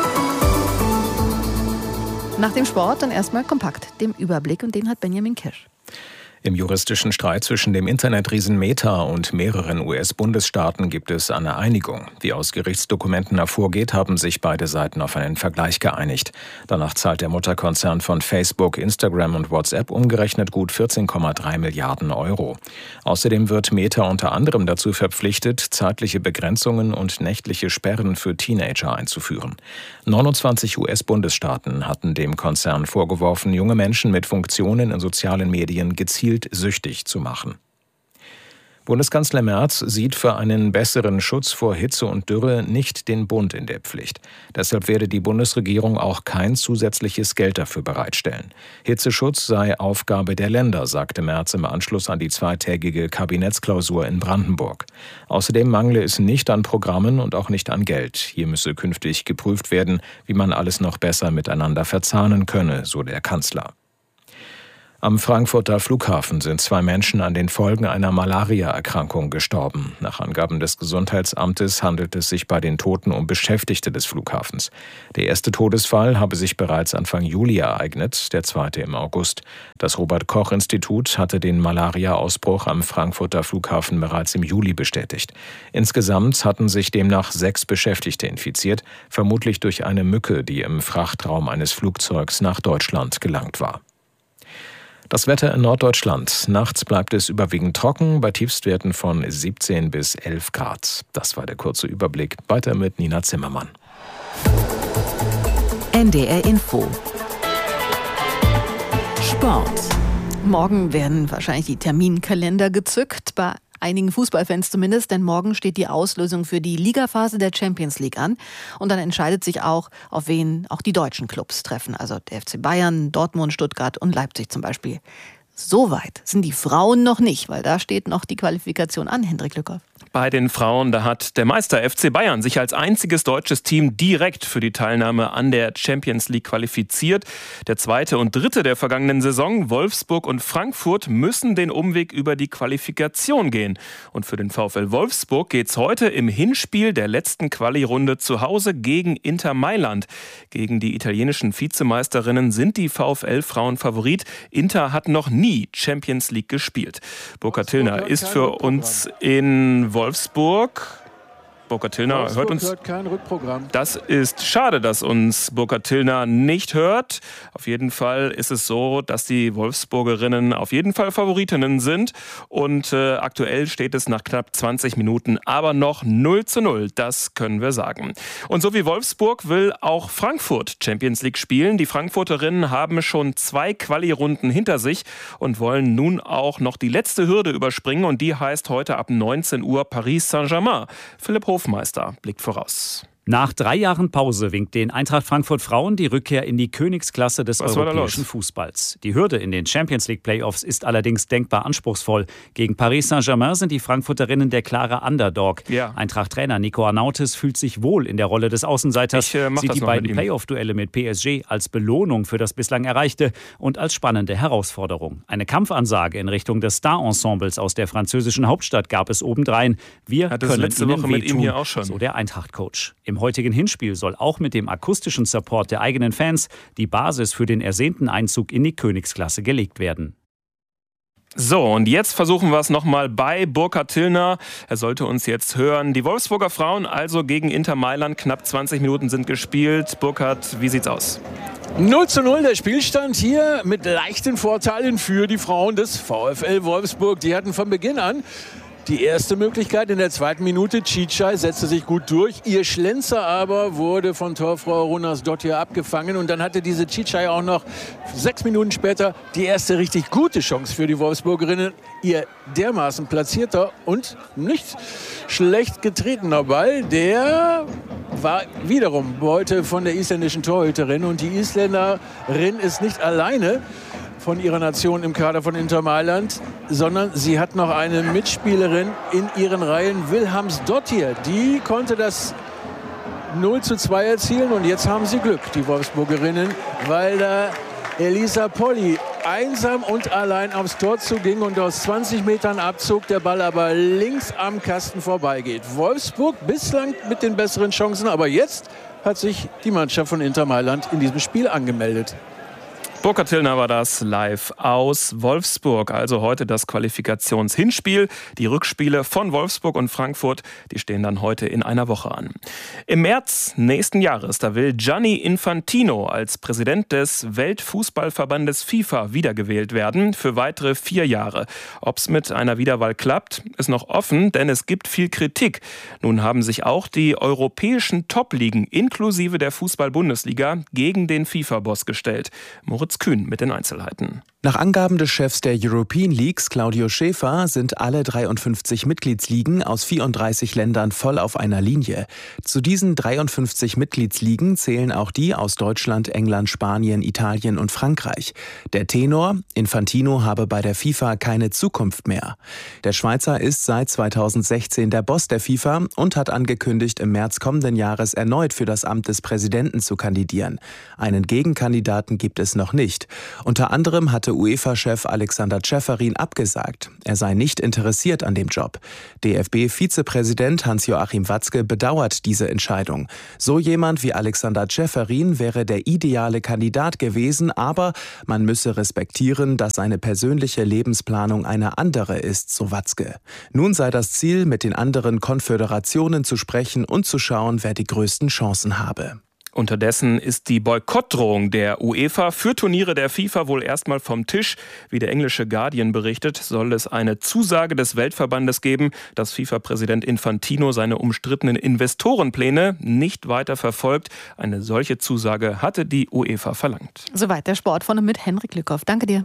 Nach dem Sport dann erstmal kompakt, dem Überblick, und den hat Benjamin Kirsch. Im juristischen Streit zwischen dem Internetriesen Meta und mehreren US-Bundesstaaten gibt es eine Einigung. Wie aus Gerichtsdokumenten hervorgeht, haben sich beide Seiten auf einen Vergleich geeinigt. Danach zahlt der Mutterkonzern von Facebook, Instagram und WhatsApp umgerechnet gut 14,3 Milliarden Euro. Außerdem wird Meta unter anderem dazu verpflichtet, zeitliche Begrenzungen und nächtliche Sperren für Teenager einzuführen. 29 US-Bundesstaaten hatten dem Konzern vorgeworfen, junge Menschen mit Funktionen in sozialen Medien gezielt süchtig zu machen. Bundeskanzler Merz sieht für einen besseren Schutz vor Hitze und Dürre nicht den Bund in der Pflicht. Deshalb werde die Bundesregierung auch kein zusätzliches Geld dafür bereitstellen. Hitzeschutz sei Aufgabe der Länder, sagte Merz im Anschluss an die zweitägige Kabinettsklausur in Brandenburg. Außerdem mangle es nicht an Programmen und auch nicht an Geld. Hier müsse künftig geprüft werden, wie man alles noch besser miteinander verzahnen könne, so der Kanzler. Am Frankfurter Flughafen sind 2 Menschen an den Folgen einer Malaria-Erkrankung gestorben. Nach Angaben des Gesundheitsamtes handelt es sich bei den Toten um Beschäftigte des Flughafens. Der erste Todesfall habe sich bereits Anfang Juli ereignet, der zweite im August. Das Robert-Koch-Institut hatte den Malaria-Ausbruch am Frankfurter Flughafen bereits im Juli bestätigt. Insgesamt hatten sich demnach 6 Beschäftigte infiziert, vermutlich durch eine Mücke, die im Frachtraum eines Flugzeugs nach Deutschland gelangt war. Das Wetter in Norddeutschland. Nachts bleibt es überwiegend trocken, bei Tiefstwerten von 17 bis 11 Grad. Das war der kurze Überblick. Weiter mit Nina Zimmermann. NDR Info. Sport. Morgen werden wahrscheinlich die Terminkalender gezückt, bei einigen Fußballfans zumindest, denn morgen steht die Auslosung für die Ligaphase der Champions League an. Und dann entscheidet sich auch, auf wen auch die deutschen Clubs treffen. Also der FC Bayern, Dortmund, Stuttgart und Leipzig zum Beispiel. So weit sind die Frauen noch nicht, weil da steht noch die Qualifikation an, Hendrik Lückhoff. Bei den Frauen, da hat der Meister FC Bayern sich als einziges deutsches Team direkt für die Teilnahme an der Champions League qualifiziert. Der zweite und dritte der vergangenen Saison, Wolfsburg und Frankfurt, müssen den Umweg über die Qualifikation gehen. Und für den VfL Wolfsburg geht's heute im Hinspiel der letzten Quali-Runde zu Hause gegen Inter Mailand. Gegen die italienischen Vizemeisterinnen sind die VfL-Frauen Favorit. Inter hat noch nie Champions League gespielt. Burkhard Tillner ist für uns in Wolfsburg. Burkhard Tillner hört uns. Kein Rückprogramm. Das ist schade, dass uns Burkhard Tillner nicht hört. Auf jeden Fall ist es so, dass die Wolfsburgerinnen auf jeden Fall Favoritinnen sind. Und aktuell steht es nach knapp 20 Minuten aber noch 0:0. Das können wir sagen. Und so wie Wolfsburg will auch Frankfurt Champions League spielen. Die Frankfurterinnen haben schon 2 Quali-Runden hinter sich und wollen nun auch noch die letzte Hürde überspringen. Und die heißt heute ab 19 Uhr Paris Saint-Germain. Philipp Hofmeister blickt voraus. Nach 3 Jahren Pause winkt den Eintracht Frankfurt Frauen die Rückkehr in die Königsklasse des europäischen Fußballs. Die Hürde in den Champions League Playoffs ist allerdings denkbar anspruchsvoll. Gegen Paris Saint-Germain sind die Frankfurterinnen der klare Underdog. Ja. Eintracht-Trainer Nico Arnautis fühlt sich wohl in der Rolle des Außenseiters, sieht die beiden Playoff-Duelle mit PSG als Belohnung für das bislang Erreichte und als spannende Herausforderung. Eine Kampfansage in Richtung des Star-Ensembles aus der französischen Hauptstadt gab es obendrein. Wir können letzte Woche mit ihm hier auch schon. So der Eintracht-Coach. Im heutigen Hinspiel soll auch mit dem akustischen Support der eigenen Fans die Basis für den ersehnten Einzug in die Königsklasse gelegt werden. So, und jetzt versuchen wir es nochmal bei Burkhard Tillner. Er sollte uns jetzt hören. Die Wolfsburger Frauen also gegen Inter Mailand. Knapp 20 Minuten sind gespielt. Burkhard, wie sieht's aus? 0:0 der Spielstand hier mit leichten Vorteilen für die Frauen des VfL Wolfsburg. Die hatten von Beginn an die erste Möglichkeit in der 2. Minute. Cicai setzte sich gut durch. Ihr Schlenzer aber wurde von Torfrau Runasdottir abgefangen. Und dann hatte diese Cicai auch noch 6 Minuten später die erste richtig gute Chance für die Wolfsburgerinnen. Ihr dermaßen platzierter und nicht schlecht getretener Ball, der war wiederum Beute von der isländischen Torhüterin. Und die Isländerin ist nicht alleine von ihrer Nation im Kader von Inter Mailand, sondern sie hat noch eine Mitspielerin in ihren Reihen, Vilhelmsdottir. Die konnte das 0:2 erzielen und jetzt haben sie Glück, die Wolfsburgerinnen, weil da Elisa Polly einsam und allein aufs Tor zuging und aus 20 Metern Abzug der Ball aber links am Kasten vorbeigeht. Wolfsburg bislang mit den besseren Chancen, aber jetzt hat sich die Mannschaft von Inter Mailand in diesem Spiel angemeldet. Burkhard Tillner war das live aus Wolfsburg. Also heute das Qualifikationshinspiel. Die Rückspiele von Wolfsburg und Frankfurt, die stehen dann heute in einer Woche an. Im März nächsten Jahres, da will Gianni Infantino als Präsident des Weltfußballverbandes FIFA wiedergewählt werden für weitere 4 Jahre. Ob es mit einer Wiederwahl klappt, ist noch offen, denn es gibt viel Kritik. Nun haben sich auch die europäischen Top-Ligen inklusive der Fußball-Bundesliga gegen den FIFA-Boss gestellt. Moritz Kühn mit den Einzelheiten. Nach Angaben des Chefs der European Leagues, Claudio Schäfer, sind alle 53 Mitgliedsligen aus 34 Ländern voll auf einer Linie. Zu diesen 53 Mitgliedsligen zählen auch die aus Deutschland, England, Spanien, Italien und Frankreich. Der Tenor: Infantino habe bei der FIFA keine Zukunft mehr. Der Schweizer ist seit 2016 der Boss der FIFA und hat angekündigt, im März kommenden Jahres erneut für das Amt des Präsidenten zu kandidieren. Einen Gegenkandidaten gibt es noch nicht. Unter anderem hatte UEFA-Chef Alexander Ceferin abgesagt. Er sei nicht interessiert an dem Job. DFB-Vizepräsident Hans-Joachim Watzke bedauert diese Entscheidung. So jemand wie Alexander Ceferin wäre der ideale Kandidat gewesen, aber man müsse respektieren, dass seine persönliche Lebensplanung eine andere ist, so Watzke. Nun sei das Ziel, mit den anderen Konföderationen zu sprechen und zu schauen, wer die größten Chancen habe. Unterdessen ist die Boykottdrohung der UEFA für Turniere der FIFA wohl erstmal vom Tisch. Wie der englische Guardian berichtet, soll es eine Zusage des Weltverbandes geben, dass FIFA-Präsident Infantino seine umstrittenen Investorenpläne nicht weiter verfolgt. Eine solche Zusage hatte die UEFA verlangt. Soweit der Sport von und mit Henrik Lückhoff. Danke dir.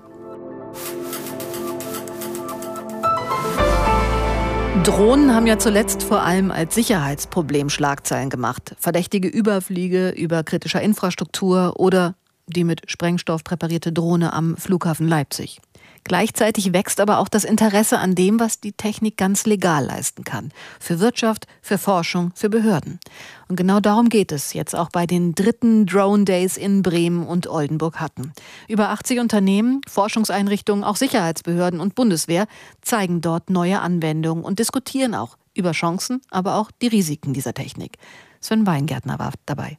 Drohnen haben ja zuletzt vor allem als Sicherheitsproblem Schlagzeilen gemacht. Verdächtige Überflüge über kritischer Infrastruktur oder die mit Sprengstoff präparierte Drohne am Flughafen Leipzig. Gleichzeitig wächst aber auch das Interesse an dem, was die Technik ganz legal leisten kann. Für Wirtschaft, für Forschung, für Behörden. Und genau darum geht es jetzt auch bei den 3. Drone Days in Bremen und Oldenburg-Hatten. Über 80 Unternehmen, Forschungseinrichtungen, auch Sicherheitsbehörden und Bundeswehr zeigen dort neue Anwendungen und diskutieren auch über Chancen, aber auch die Risiken dieser Technik. Sven Weingärtner war dabei.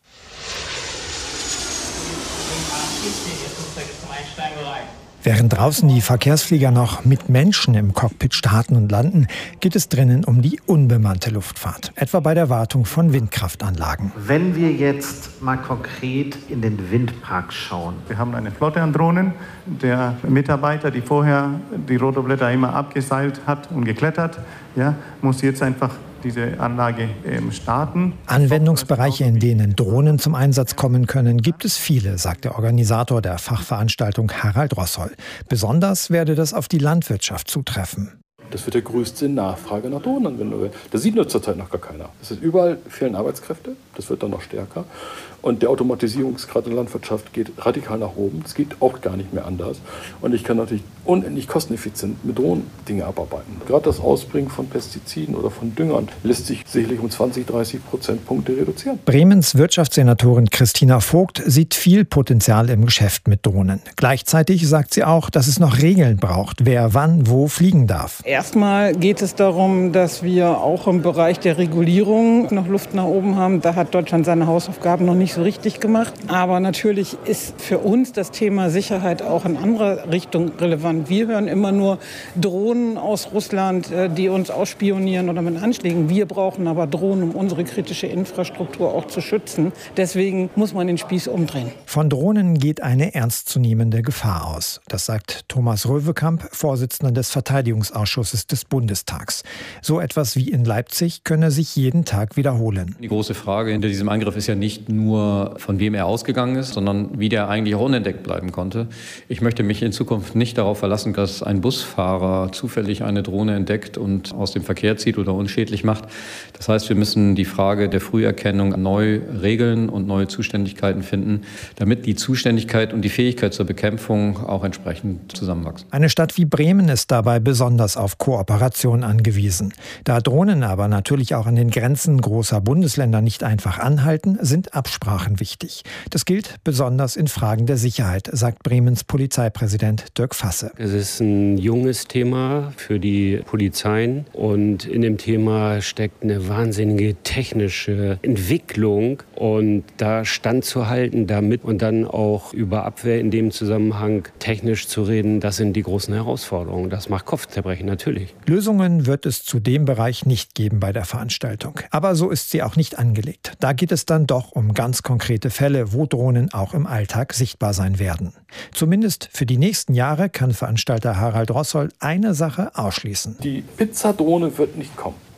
Während draußen die Verkehrsflieger noch mit Menschen im Cockpit starten und landen, geht es drinnen um die unbemannte Luftfahrt, etwa bei der Wartung von Windkraftanlagen. Wenn wir jetzt mal konkret in den Windpark schauen. Wir haben eine Flotte an Drohnen. Der Mitarbeiter, die vorher die Rotorblätter immer abgeseilt hat und geklettert, muss jetzt einfach diese Anlage starten. Anwendungsbereiche, in denen Drohnen zum Einsatz kommen können, gibt es viele, sagt der Organisator der Fachveranstaltung Harald Rossoll. Besonders werde das auf die Landwirtschaft zutreffen. Das wird der größte Nachfrage nach Drohnenanwendungen. Das sieht nur zurzeit noch gar keiner. Es ist überall fehlen Arbeitskräfte, das wird dann noch stärker. Und der Automatisierungsgrad in der Landwirtschaft geht radikal nach oben. Es geht auch gar nicht mehr anders. Und ich kann natürlich unendlich kosteneffizient mit Drohnen Dinge abarbeiten. Gerade das Ausbringen von Pestiziden oder von Düngern lässt sich sicherlich um 20-30 Prozentpunkte reduzieren. Bremens Wirtschaftssenatorin Christina Vogt sieht viel Potenzial im Geschäft mit Drohnen. Gleichzeitig sagt sie auch, dass es noch Regeln braucht, wer wann wo fliegen darf. Erstmal geht es darum, dass wir auch im Bereich der Regulierung noch Luft nach oben haben. Da hat Deutschland seine Hausaufgaben noch nicht so richtig gemacht. Aber natürlich ist für uns das Thema Sicherheit auch in anderer Richtung relevant. Wir hören immer nur Drohnen aus Russland, die uns ausspionieren oder mit Anschlägen. Wir brauchen aber Drohnen, um unsere kritische Infrastruktur auch zu schützen. Deswegen muss man den Spieß umdrehen. Von Drohnen geht eine ernstzunehmende Gefahr aus. Das sagt Thomas Röwekamp, Vorsitzender des Verteidigungsausschusses des Bundestags. So etwas wie in Leipzig könne sich jeden Tag wiederholen. Die große Frage hinter diesem Angriff ist ja nicht nur, von wem er ausgegangen ist, sondern wie der eigentlich auch unentdeckt bleiben konnte. Ich möchte mich in Zukunft nicht darauf verlassen, dass ein Busfahrer zufällig eine Drohne entdeckt und aus dem Verkehr zieht oder unschädlich macht. Das heißt, wir müssen die Frage der Früherkennung neu regeln und neue Zuständigkeiten finden, damit die Zuständigkeit und die Fähigkeit zur Bekämpfung auch entsprechend zusammenwachsen. Eine Stadt wie Bremen ist dabei besonders auf Kooperation angewiesen. Da Drohnen aber natürlich auch an den Grenzen großer Bundesländer nicht einfach anhalten, sind Absprachen wichtig. Das gilt besonders in Fragen der Sicherheit, sagt Bremens Polizeipräsident Dirk Fasse. Es ist ein junges Thema für die Polizeien und in dem Thema steckt eine wahnsinnige technische Entwicklung und da standzuhalten damit und dann auch über Abwehr in dem Zusammenhang technisch zu reden, das sind die großen Herausforderungen. Das macht Kopfzerbrechen natürlich. Lösungen wird es zu dem Bereich nicht geben bei der Veranstaltung. Aber so ist sie auch nicht angelegt. Da geht es dann doch um ganz konkrete Fälle, wo Drohnen auch im Alltag sichtbar sein werden. Zumindest für die nächsten Jahre kann Veranstalter Harald Rossoll eine Sache ausschließen. Die Pizzadrohne wird nicht kommen.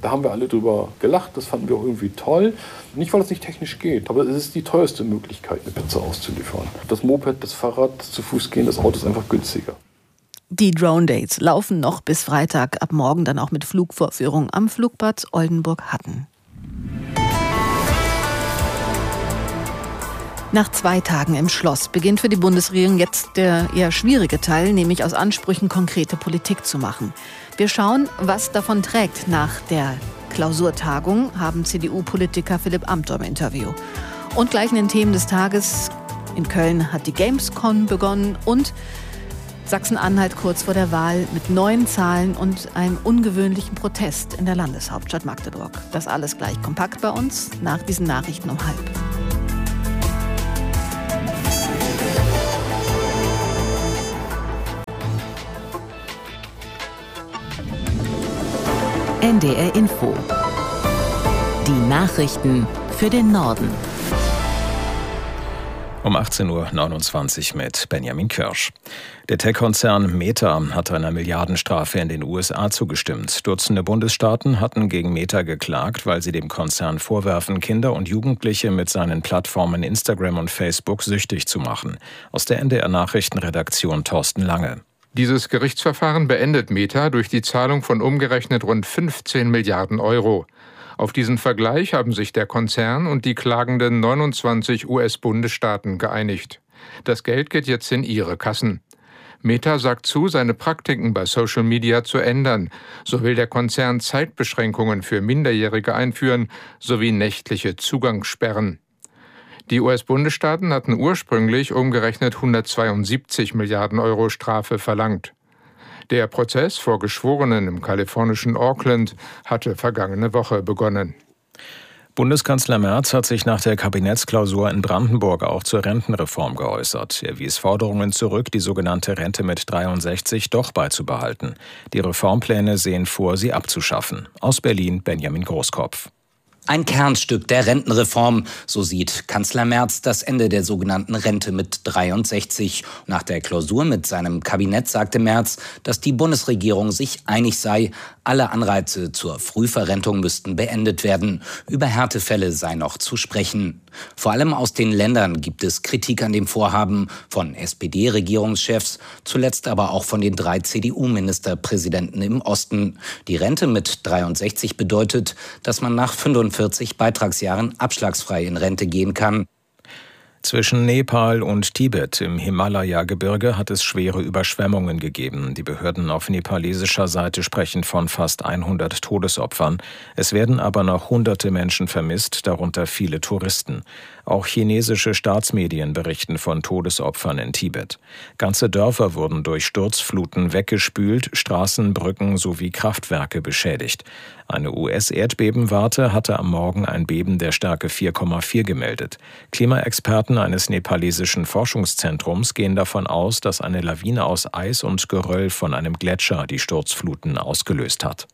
Da haben wir alle drüber gelacht, das fanden wir auch irgendwie toll. Nicht, weil es nicht technisch geht, aber es ist die teuerste Möglichkeit, eine Pizza auszuliefern. Das Moped, das Fahrrad, das zu Fuß gehen, das Auto ist einfach günstiger. Die Drone Dates laufen noch bis Freitag, ab morgen dann auch mit Flugvorführung am Flugplatz Oldenburg-Hatten. Nach 2 Tagen im Schloss beginnt für die Bundesregierung jetzt der eher schwierige Teil, nämlich aus Ansprüchen konkrete Politik zu machen. Wir schauen, was davon trägt. Nach der Klausurtagung haben CDU-Politiker Philipp Amthor im Interview. Und gleich in den Themen des Tages, in Köln hat die Gamescom begonnen und Sachsen-Anhalt kurz vor der Wahl mit neuen Zahlen und einem ungewöhnlichen Protest in der Landeshauptstadt Magdeburg. Das alles gleich kompakt bei uns nach diesen Nachrichten um 12:30. NDR Info. Die Nachrichten für den Norden. Um 18:29 Uhr mit Benjamin Kirsch. Der Tech-Konzern Meta hat einer Milliardenstrafe in den USA zugestimmt. Dutzende Bundesstaaten hatten gegen Meta geklagt, weil sie dem Konzern vorwerfen, Kinder und Jugendliche mit seinen Plattformen Instagram und Facebook süchtig zu machen. Aus der NDR-Nachrichtenredaktion Thorsten Lange. Dieses Gerichtsverfahren beendet Meta durch die Zahlung von umgerechnet rund 15 Milliarden Euro. Auf diesen Vergleich haben sich der Konzern und die klagenden 29 US-Bundesstaaten geeinigt. Das Geld geht jetzt in ihre Kassen. Meta sagt zu, seine Praktiken bei Social Media zu ändern. So will der Konzern Zeitbeschränkungen für Minderjährige einführen sowie nächtliche Zugangssperren. Die US-Bundesstaaten hatten ursprünglich umgerechnet 172 Milliarden Euro Strafe verlangt. Der Prozess vor Geschworenen im kalifornischen Auckland hatte vergangene Woche begonnen. Bundeskanzler Merz hat sich nach der Kabinettsklausur in Brandenburg auch zur Rentenreform geäußert. Er wies Forderungen zurück, die sogenannte Rente mit 63 doch beizubehalten. Die Reformpläne sehen vor, sie abzuschaffen. Aus Berlin Benjamin Großkopf. Ein Kernstück der Rentenreform, so sieht Kanzler Merz das Ende der sogenannten Rente mit 63. Nach der Klausur mit seinem Kabinett sagte Merz, dass die Bundesregierung sich einig sei, alle Anreize zur Frühverrentung müssten beendet werden. Über Härtefälle sei noch zu sprechen. Vor allem aus den Ländern gibt es Kritik an dem Vorhaben, von SPD-Regierungschefs, zuletzt aber auch von den 3 CDU-Ministerpräsidenten im Osten. Die Rente mit 63 bedeutet, dass man nach 45 Beitragsjahren abschlagsfrei in Rente gehen kann. Zwischen Nepal und Tibet im Himalaya-Gebirge hat es schwere Überschwemmungen gegeben. Die Behörden auf nepalesischer Seite sprechen von fast 100 Todesopfern. Es werden aber noch hunderte Menschen vermisst, darunter viele Touristen. Auch chinesische Staatsmedien berichten von Todesopfern in Tibet. Ganze Dörfer wurden durch Sturzfluten weggespült, Straßen, Brücken sowie Kraftwerke beschädigt. Eine US-Erdbebenwarte hatte am Morgen ein Beben der Stärke 4,4 gemeldet. Klimaexperten eines nepalesischen Forschungszentrums gehen davon aus, dass eine Lawine aus Eis und Geröll von einem Gletscher die Sturzfluten ausgelöst hat.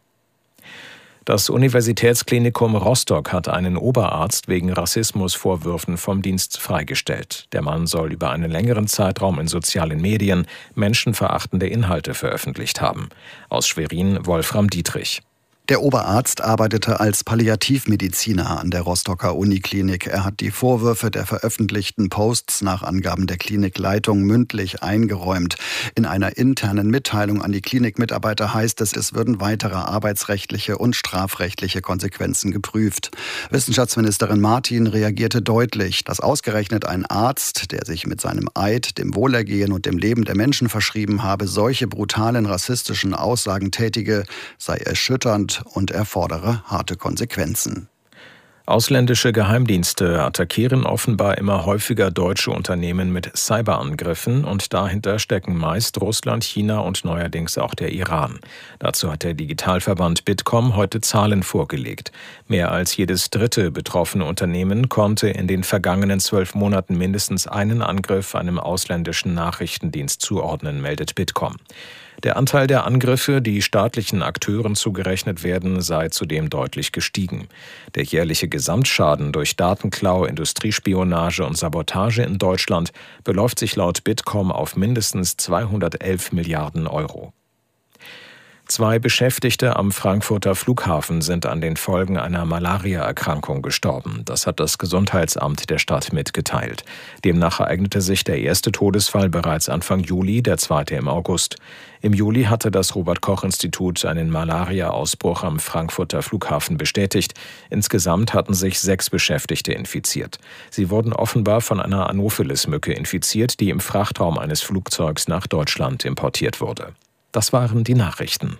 Das Universitätsklinikum Rostock hat einen Oberarzt wegen Rassismusvorwürfen vom Dienst freigestellt. Der Mann soll über einen längeren Zeitraum in sozialen Medien menschenverachtende Inhalte veröffentlicht haben. Aus Schwerin Wolfram Dietrich. Der Oberarzt arbeitete als Palliativmediziner an der Rostocker Uniklinik. Er hat die Vorwürfe der veröffentlichten Posts nach Angaben der Klinikleitung mündlich eingeräumt. In einer internen Mitteilung an die Klinikmitarbeiter heißt es, es würden weitere arbeitsrechtliche und strafrechtliche Konsequenzen geprüft. Wissenschaftsministerin Martin reagierte deutlich, dass ausgerechnet ein Arzt, der sich mit seinem Eid dem Wohlergehen und dem Leben der Menschen verschrieben habe, solche brutalen rassistischen Aussagen tätige, sei erschütternd und erfordere harte Konsequenzen. Ausländische Geheimdienste attackieren offenbar immer häufiger deutsche Unternehmen mit Cyberangriffen und dahinter stecken meist Russland, China und neuerdings auch der Iran. Dazu hat der Digitalverband Bitkom heute Zahlen vorgelegt. Mehr als jedes dritte betroffene Unternehmen konnte in den vergangenen 12 Monaten mindestens einen Angriff einem ausländischen Nachrichtendienst zuordnen, meldet Bitkom. Der Anteil der Angriffe, die staatlichen Akteuren zugerechnet werden, sei zudem deutlich gestiegen. Der jährliche Gesamtschaden durch Datenklau, Industriespionage und Sabotage in Deutschland beläuft sich laut Bitkom auf mindestens 211 Milliarden Euro. 2 Beschäftigte am Frankfurter Flughafen sind an den Folgen einer Malaria-Erkrankung gestorben. Das hat das Gesundheitsamt der Stadt mitgeteilt. Demnach ereignete sich der erste Todesfall bereits Anfang Juli, der zweite im August. Im Juli hatte das Robert-Koch-Institut einen Malaria-Ausbruch am Frankfurter Flughafen bestätigt. Insgesamt hatten sich 6 Beschäftigte infiziert. Sie wurden offenbar von einer Anopheles-Mücke infiziert, die im Frachtraum eines Flugzeugs nach Deutschland importiert wurde. Das waren die Nachrichten.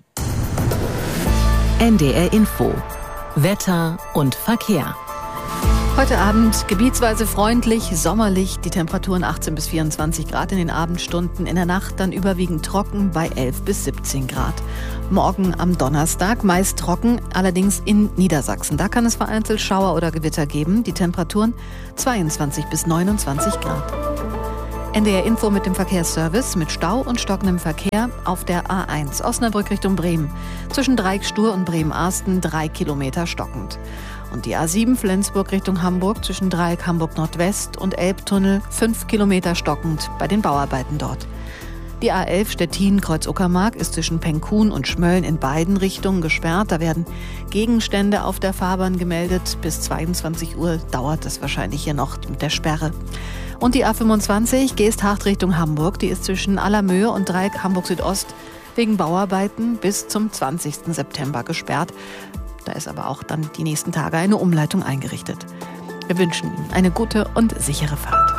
NDR Info. Wetter und Verkehr. Heute Abend gebietsweise freundlich, sommerlich, die Temperaturen 18 bis 24 Grad in den Abendstunden, in der Nacht dann überwiegend trocken bei 11 bis 17 Grad. Morgen am Donnerstag meist trocken, allerdings in Niedersachsen. Da kann es vereinzelt Schauer oder Gewitter geben, die Temperaturen 22 bis 29 Grad. NDR Info mit dem Verkehrsservice mit Stau und stockendem Verkehr auf der A1 Osnabrück Richtung Bremen. Zwischen Dreieckstuhr und Bremen-Arsten 3 Kilometer stockend. Und die A7 Flensburg Richtung Hamburg zwischen Dreieck Hamburg Nordwest und Elbtunnel 5 Kilometer stockend bei den Bauarbeiten dort. Die A11 Stettin-Kreuz-Uckermark ist zwischen Penkhuhn und Schmölln in beiden Richtungen gesperrt. Da werden Gegenstände auf der Fahrbahn gemeldet. Bis 22 Uhr dauert es wahrscheinlich hier noch mit der Sperre. Und die A25 Geesthacht Richtung Hamburg, die ist zwischen Allermöhe und Dreieck Hamburg Südost wegen Bauarbeiten bis zum 20. September gesperrt. Da ist aber auch dann die nächsten Tage eine Umleitung eingerichtet. Wir wünschen Ihnen eine gute und sichere Fahrt.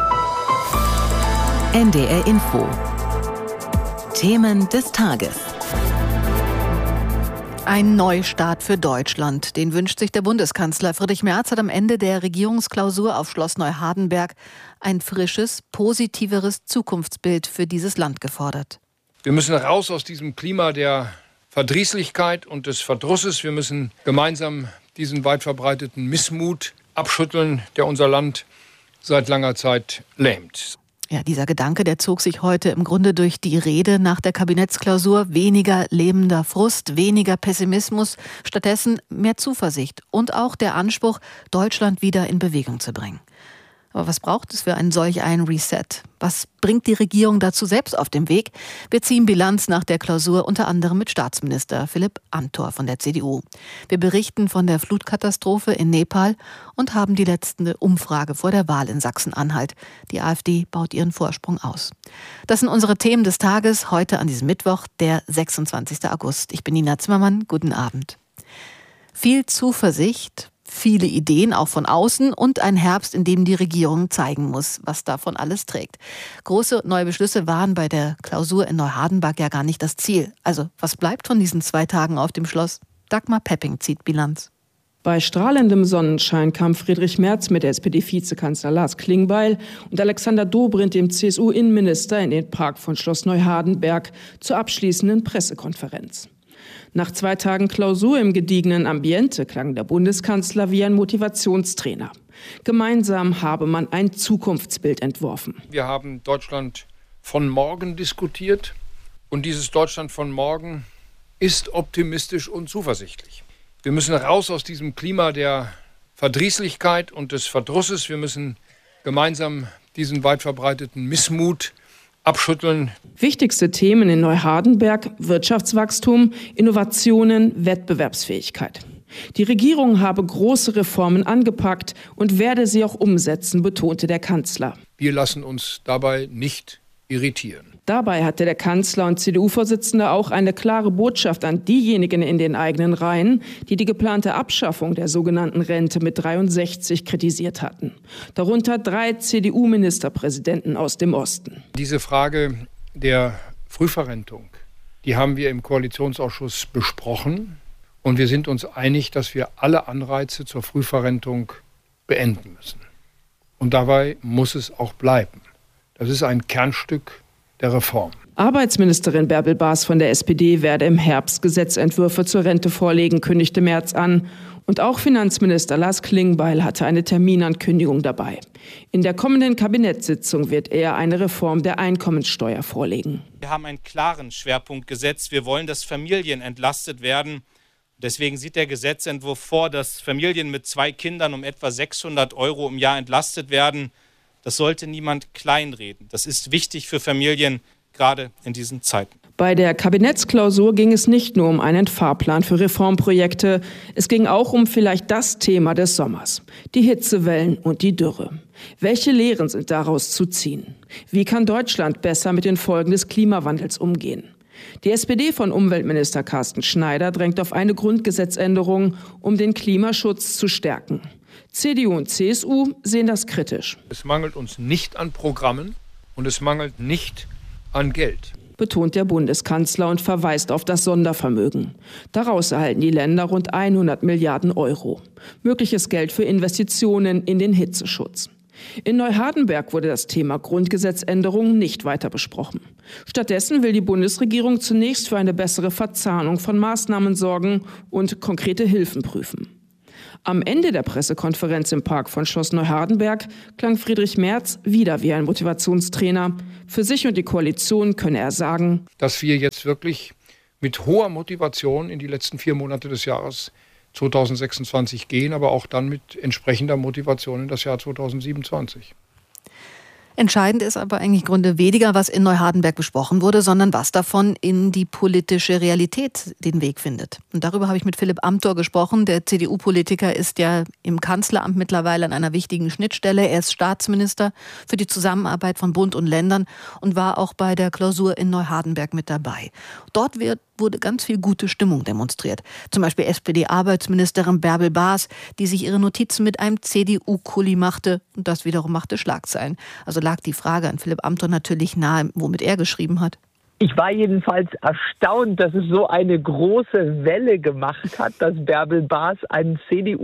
NDR Info. Themen des Tages. Ein Neustart für Deutschland, den wünscht sich der Bundeskanzler. Friedrich Merz hat am Ende der Regierungsklausur auf Schloss Neuhardenberg ein frisches, positiveres Zukunftsbild für dieses Land gefordert. Wir müssen raus aus diesem Klima der Verdrießlichkeit und des Verdrusses. Wir müssen gemeinsam diesen weit verbreiteten Missmut abschütteln, der unser Land seit langer Zeit lähmt. Ja, dieser Gedanke, der zog sich heute im Grunde durch die Rede nach der Kabinettsklausur. Weniger lähmender Frust, weniger Pessimismus, stattdessen mehr Zuversicht und auch der Anspruch, Deutschland wieder in Bewegung zu bringen. Aber was braucht es für einen solch einen Reset? Was bringt die Regierung dazu selbst auf den Weg? Wir ziehen Bilanz nach der Klausur unter anderem mit Staatsminister Philipp Amthor von der CDU. Wir berichten von der Flutkatastrophe in Nepal und haben die letzte Umfrage vor der Wahl in Sachsen-Anhalt. Die AfD baut ihren Vorsprung aus. Das sind unsere Themen des Tages heute an diesem Mittwoch, der 26. August. Ich bin Nina Zimmermann. Guten Abend. Viel Zuversicht, viele Ideen, auch von außen, und ein Herbst, in dem die Regierung zeigen muss, was davon alles trägt. Große neue Beschlüsse waren bei der Klausur in Neuhardenberg ja gar nicht das Ziel. Also, was bleibt von diesen 2 Tagen auf dem Schloss? Dagmar Pepping zieht Bilanz. Bei strahlendem Sonnenschein kam Friedrich Merz mit SPD-Vizekanzler Lars Klingbeil und Alexander Dobrindt, dem CSU-Innenminister, in den Park von Schloss Neuhardenberg zur abschließenden Pressekonferenz. Nach 2 Tagen Klausur im gediegenen Ambiente klang der Bundeskanzler wie ein Motivationstrainer. Gemeinsam habe man ein Zukunftsbild entworfen. Wir haben Deutschland von morgen diskutiert und dieses Deutschland von morgen ist optimistisch und zuversichtlich. Wir müssen raus aus diesem Klima der Verdrießlichkeit und des Verdrusses. Wir müssen gemeinsam diesen weit verbreiteten Missmut abschütteln. Wichtigste Themen in Neuhardenberg: Wirtschaftswachstum, Innovationen, Wettbewerbsfähigkeit. Die Regierung habe große Reformen angepackt und werde sie auch umsetzen, betonte der Kanzler. Wir lassen uns dabei nicht irritieren. Dabei hatte der Kanzler und CDU-Vorsitzende auch eine klare Botschaft an diejenigen in den eigenen Reihen, die die geplante Abschaffung der sogenannten Rente mit 63 kritisiert hatten. Darunter 3 CDU-Ministerpräsidenten aus dem Osten. Diese Frage der Frühverrentung, die haben wir im Koalitionsausschuss besprochen. Und wir sind uns einig, dass wir alle Anreize zur Frühverrentung beenden müssen. Und dabei muss es auch bleiben. Das ist ein Kernstück der Reform. Arbeitsministerin Bärbel Baas von der SPD werde im Herbst Gesetzentwürfe zur Rente vorlegen, kündigte Merz an. Und auch Finanzminister Lars Klingbeil hatte eine Terminankündigung dabei. In der kommenden Kabinettssitzung wird er eine Reform der Einkommensteuer vorlegen. Wir haben einen klaren Schwerpunkt gesetzt. Wir wollen, dass Familien entlastet werden. Deswegen sieht der Gesetzentwurf vor, dass Familien mit 2 Kindern um etwa 600 € im Jahr entlastet werden. Das sollte niemand kleinreden. Das ist wichtig für Familien, gerade in diesen Zeiten. Bei der Kabinettsklausur ging es nicht nur um einen Fahrplan für Reformprojekte, es ging auch um vielleicht das Thema des Sommers, die Hitzewellen und die Dürre. Welche Lehren sind daraus zu ziehen? Wie kann Deutschland besser mit den Folgen des Klimawandels umgehen? Die SPD von Umweltminister Carsten Schneider drängt auf eine Grundgesetzänderung, um den Klimaschutz zu stärken. CDU und CSU sehen das kritisch. Es mangelt uns nicht an Programmen und es mangelt nicht an Geld, betont der Bundeskanzler und verweist auf das Sondervermögen. Daraus erhalten die Länder rund 100 Milliarden Euro. Mögliches Geld für Investitionen in den Hitzeschutz. In Neuhardenberg wurde das Thema Grundgesetzänderung nicht weiter besprochen. Stattdessen will die Bundesregierung zunächst für eine bessere Verzahnung von Maßnahmen sorgen und konkrete Hilfen prüfen. Am Ende der Pressekonferenz im Park von Schloss Neuhardenberg klang Friedrich Merz wieder wie ein Motivationstrainer. Für sich und die Koalition könne er sagen, dass wir jetzt wirklich mit hoher Motivation in die letzten 4 Monate des Jahres 2026 gehen, aber auch dann mit entsprechender Motivation in das Jahr 2027. Entscheidend ist aber eigentlich im Grunde weniger, was in Neuhardenberg besprochen wurde, sondern was davon in die politische Realität den Weg findet. Und darüber habe ich mit Philipp Amthor gesprochen. Der CDU-Politiker ist ja im Kanzleramt mittlerweile an einer wichtigen Schnittstelle. Er ist Staatsminister für die Zusammenarbeit von Bund und Ländern und war auch bei der Klausur in Neuhardenberg mit dabei. Dort wurde ganz viel gute Stimmung demonstriert. Zum Beispiel SPD-Arbeitsministerin Bärbel Baas, die sich ihre Notizen mit einem CDU-Kuli machte. Und das wiederum machte Schlagzeilen. Also lag die Frage an Philipp Amthor natürlich nahe, womit er geschrieben hat. Ich war jedenfalls erstaunt, dass es so eine große Welle gemacht hat, dass Bärbel Baas einen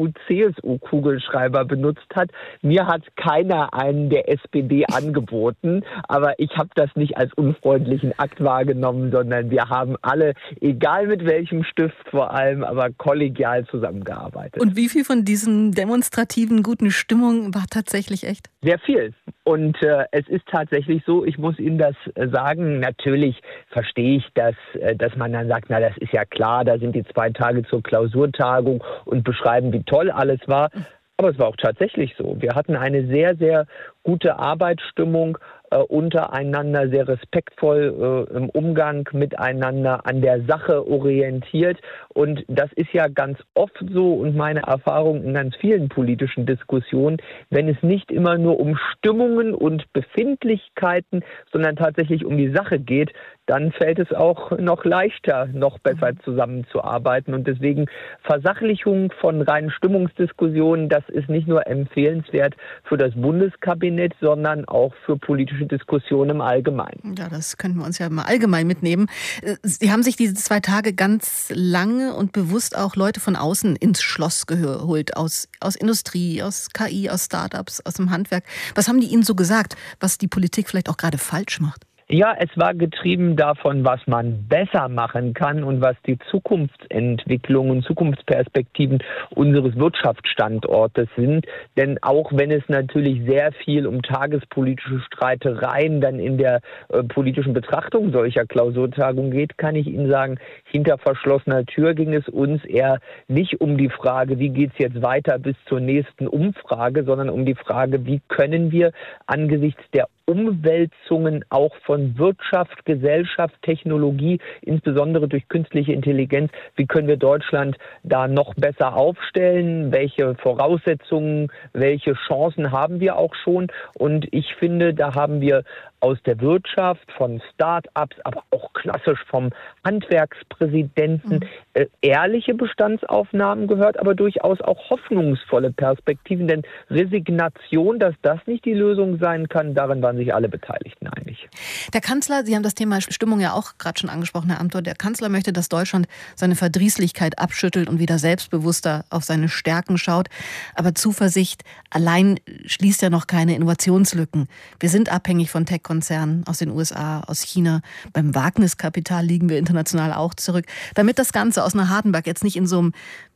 CDU-CSU-Kugelschreiber benutzt hat. Mir hat keiner einen der SPD angeboten, aber ich habe das nicht als unfreundlichen Akt wahrgenommen, sondern wir haben alle, egal mit welchem Stift vor allem, aber kollegial zusammengearbeitet. Und wie viel von diesen demonstrativen guten Stimmung war tatsächlich echt? Sehr viel. Und es ist tatsächlich so, ich muss Ihnen das sagen, natürlich verstehe ich, dass man dann sagt, na, das ist ja klar, da sind die 2 Tage zur Klausurtagung und beschreiben, wie toll alles war. Aber es war auch tatsächlich so. Wir hatten eine sehr, sehr gute Arbeitsstimmung untereinander, sehr respektvoll im Umgang miteinander, an der Sache orientiert. Und das ist ja ganz oft so und meine Erfahrung in ganz vielen politischen Diskussionen, wenn es nicht immer nur um Stimmungen und Befindlichkeiten, sondern tatsächlich um die Sache geht, dann fällt es auch noch leichter, noch besser zusammenzuarbeiten. Und deswegen Versachlichung von reinen Stimmungsdiskussionen, das ist nicht nur empfehlenswert für das Bundeskabinett, sondern auch für politische Diskussionen im Allgemeinen. Ja, das könnten wir uns ja mal allgemein mitnehmen. Sie haben sich diese 2 Tage ganz lange und bewusst auch Leute von außen ins Schloss geholt, aus Industrie, aus KI, aus Startups, aus dem Handwerk. Was haben die Ihnen so gesagt, was die Politik vielleicht auch gerade falsch macht? Ja, es war getrieben davon, was man besser machen kann und was die Zukunftsentwicklung und Zukunftsperspektiven unseres Wirtschaftsstandortes sind. Denn auch wenn es natürlich sehr viel um tagespolitische Streitereien dann in der politischen Betrachtung solcher Klausurtagungen geht, kann ich Ihnen sagen, hinter verschlossener Tür ging es uns eher nicht um die Frage, wie geht es jetzt weiter bis zur nächsten Umfrage, sondern um die Frage, wie können wir angesichts der Umwälzungen auch von Wirtschaft, Gesellschaft, Technologie, insbesondere durch künstliche Intelligenz, wie können wir Deutschland da noch besser aufstellen? Welche Voraussetzungen, welche Chancen haben wir auch schon? Und ich finde, da haben wir aus der Wirtschaft, von Start-ups, aber auch klassisch vom Handwerkspräsidenten ehrliche Bestandsaufnahmen gehört, aber durchaus auch hoffnungsvolle Perspektiven. Denn Resignation, dass das nicht die Lösung sein kann, darin waren sich alle Beteiligten einig. Der Kanzler, Sie haben das Thema Stimmung ja auch gerade schon angesprochen, Herr Amthor, der Kanzler möchte, dass Deutschland seine Verdrießlichkeit abschüttelt und wieder selbstbewusster auf seine Stärken schaut. Aber Zuversicht allein schließt ja noch keine Innovationslücken. Wir sind abhängig von Tech-Konzernen aus den USA, aus China. Beim Wagniskapital liegen wir international auch zurück. Damit das Ganze aus Neuhardenberg jetzt nicht in so einem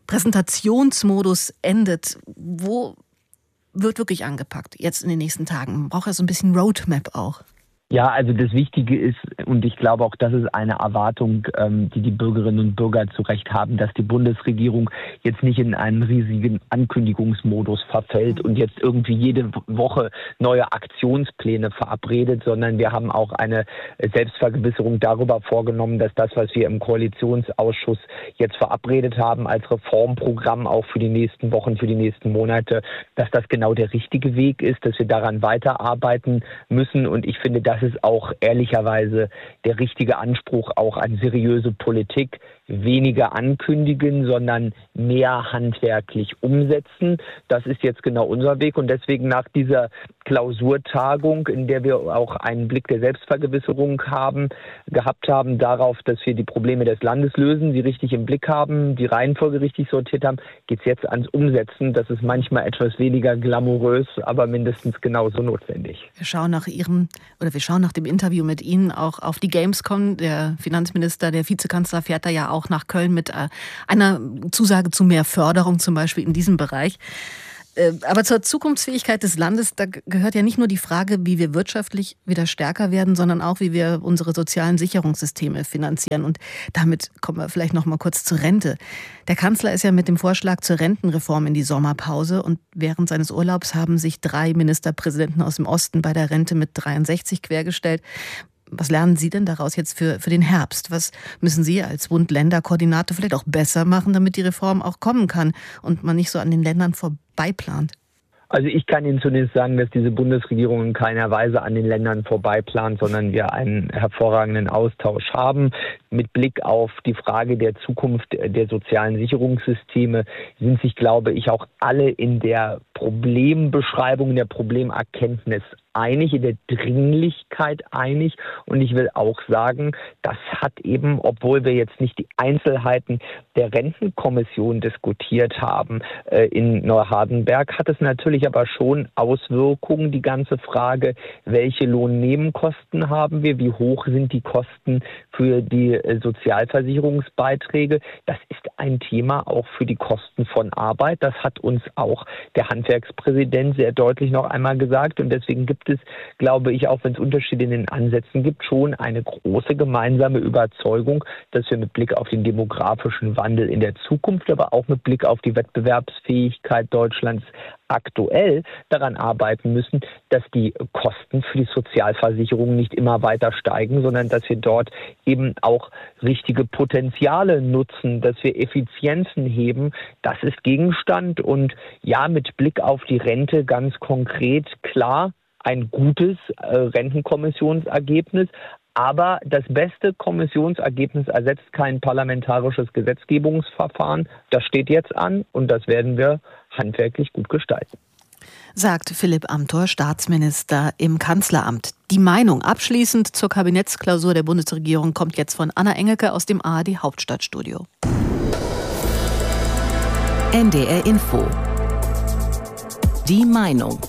Präsentationsmodus endet, wo wird wirklich angepackt jetzt in den nächsten Tagen? Man braucht ja so ein bisschen Roadmap auch. Ja, also das Wichtige ist, und ich glaube auch, das ist eine Erwartung, die die Bürgerinnen und Bürger zu Recht haben, dass die Bundesregierung jetzt nicht in einen riesigen Ankündigungsmodus verfällt und jetzt irgendwie jede Woche neue Aktionspläne verabredet, sondern wir haben auch eine Selbstvergewisserung darüber vorgenommen, dass das, was wir im Koalitionsausschuss jetzt verabredet haben als Reformprogramm auch für die nächsten Wochen, für die nächsten Monate, dass das genau der richtige Weg ist, dass wir daran weiterarbeiten müssen. Und ich finde, das ist auch ehrlicherweise der richtige Anspruch auch an seriöse Politik. Weniger ankündigen, sondern mehr handwerklich umsetzen. Das ist jetzt genau unser Weg. Und deswegen nach dieser Klausurtagung, in der wir auch einen Blick der Selbstvergewisserung gehabt haben darauf, dass wir die Probleme des Landes lösen, sie richtig im Blick haben, die Reihenfolge richtig sortiert haben, geht es jetzt ans Umsetzen. Das ist manchmal etwas weniger glamourös, aber mindestens genauso notwendig. Wir schauen nach dem Interview mit Ihnen auch auf die Gamescom. Der Finanzminister, der Vizekanzler fährt da ja auch nach Köln mit einer Zusage zu mehr Förderung, zum Beispiel in diesem Bereich. Aber zur Zukunftsfähigkeit des Landes, da gehört ja nicht nur die Frage, wie wir wirtschaftlich wieder stärker werden, sondern auch, wie wir unsere sozialen Sicherungssysteme finanzieren. Und damit kommen wir vielleicht noch mal kurz zur Rente. Der Kanzler ist ja mit dem Vorschlag zur Rentenreform in die Sommerpause. Und während seines Urlaubs haben sich 3 Ministerpräsidenten aus dem Osten bei der Rente mit 63 quergestellt. Was lernen Sie denn daraus jetzt für den Herbst? Was müssen Sie als Bund-Länder-Koordinator vielleicht auch besser machen, damit die Reform auch kommen kann und man nicht so an den Ländern vorbeiplant? Also ich kann Ihnen zunächst sagen, dass diese Bundesregierung in keiner Weise an den Ländern vorbeiplant, sondern wir einen hervorragenden Austausch haben. Mit Blick auf die Frage der Zukunft der sozialen Sicherungssysteme sind sich, glaube ich, auch alle in der Problembeschreibung, in der Problemerkenntnis einig, in der Dringlichkeit einig. Und ich will auch sagen, das hat eben, obwohl wir jetzt nicht die Einzelheiten der Rentenkommission diskutiert haben in Neuhardenberg, hat es natürlich aber schon Auswirkungen. Die ganze Frage, welche Lohnnebenkosten haben wir, wie hoch sind die Kosten für die Sozialversicherungsbeiträge. Das ist ein Thema auch für die Kosten von Arbeit. Das hat uns auch der Handwerkspräsident sehr deutlich noch einmal gesagt. Und deswegen gibt es, glaube ich, auch wenn es Unterschiede in den Ansätzen gibt, schon eine große gemeinsame Überzeugung, dass wir mit Blick auf den demografischen Wandel in der Zukunft, aber auch mit Blick auf die Wettbewerbsfähigkeit Deutschlands aktuell daran arbeiten müssen, dass die Kosten für die Sozialversicherung nicht immer weiter steigen, sondern dass wir dort eben auch richtige Potenziale nutzen, dass wir Effizienzen heben. Das ist Gegenstand und ja, mit Blick auf die Rente ganz konkret klar ein gutes Rentenkommissionsergebnis. Aber das beste Kommissionsergebnis ersetzt kein parlamentarisches Gesetzgebungsverfahren. Das steht jetzt an und das werden wir handwerklich gut gestalten. Sagt Philipp Amthor, Staatsminister im Kanzleramt. Die Meinung abschließend zur Kabinettsklausur der Bundesregierung kommt jetzt von Anna Engelke aus dem ARD Hauptstadtstudio. NDR Info. Die Meinung.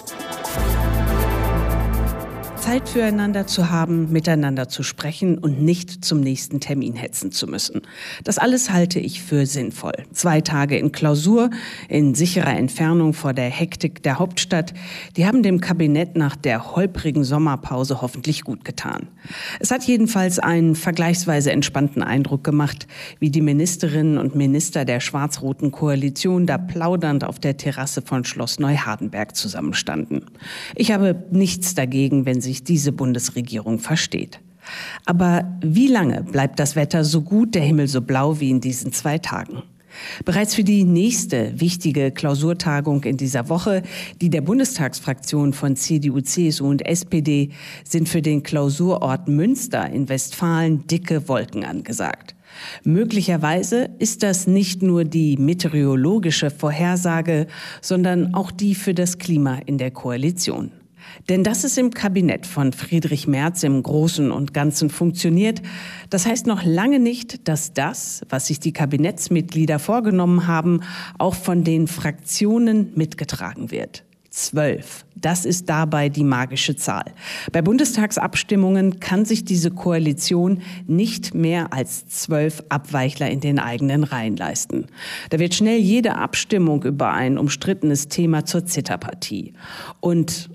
Zeit füreinander zu haben, miteinander zu sprechen und nicht zum nächsten Termin hetzen zu müssen. Das alles halte ich für sinnvoll. 2 Tage in Klausur, in sicherer Entfernung vor der Hektik der Hauptstadt, die haben dem Kabinett nach der holprigen Sommerpause hoffentlich gut getan. Es hat jedenfalls einen vergleichsweise entspannten Eindruck gemacht, wie die Ministerinnen und Minister der schwarz-roten Koalition da plaudernd auf der Terrasse von Schloss Neuhardenberg zusammenstanden. Ich habe nichts dagegen, wenn sich diese Bundesregierung versteht. Aber wie lange bleibt das Wetter so gut, der Himmel so blau wie in diesen 2 Tagen? Bereits für die nächste wichtige Klausurtagung in dieser Woche, die der Bundestagsfraktion von CDU, CSU und SPD, sind für den Klausurort Münster in Westfalen dicke Wolken angesagt. Möglicherweise ist das nicht nur die meteorologische Vorhersage, sondern auch die für das Klima in der Koalition. Denn dass es im Kabinett von Friedrich Merz im Großen und Ganzen funktioniert, das heißt noch lange nicht, dass das, was sich die Kabinettsmitglieder vorgenommen haben, auch von den Fraktionen mitgetragen wird. 12. Das ist dabei die magische Zahl. Bei Bundestagsabstimmungen kann sich diese Koalition nicht mehr als 12 Abweichler in den eigenen Reihen leisten. Da wird schnell jede Abstimmung über ein umstrittenes Thema zur Zitterpartie. Und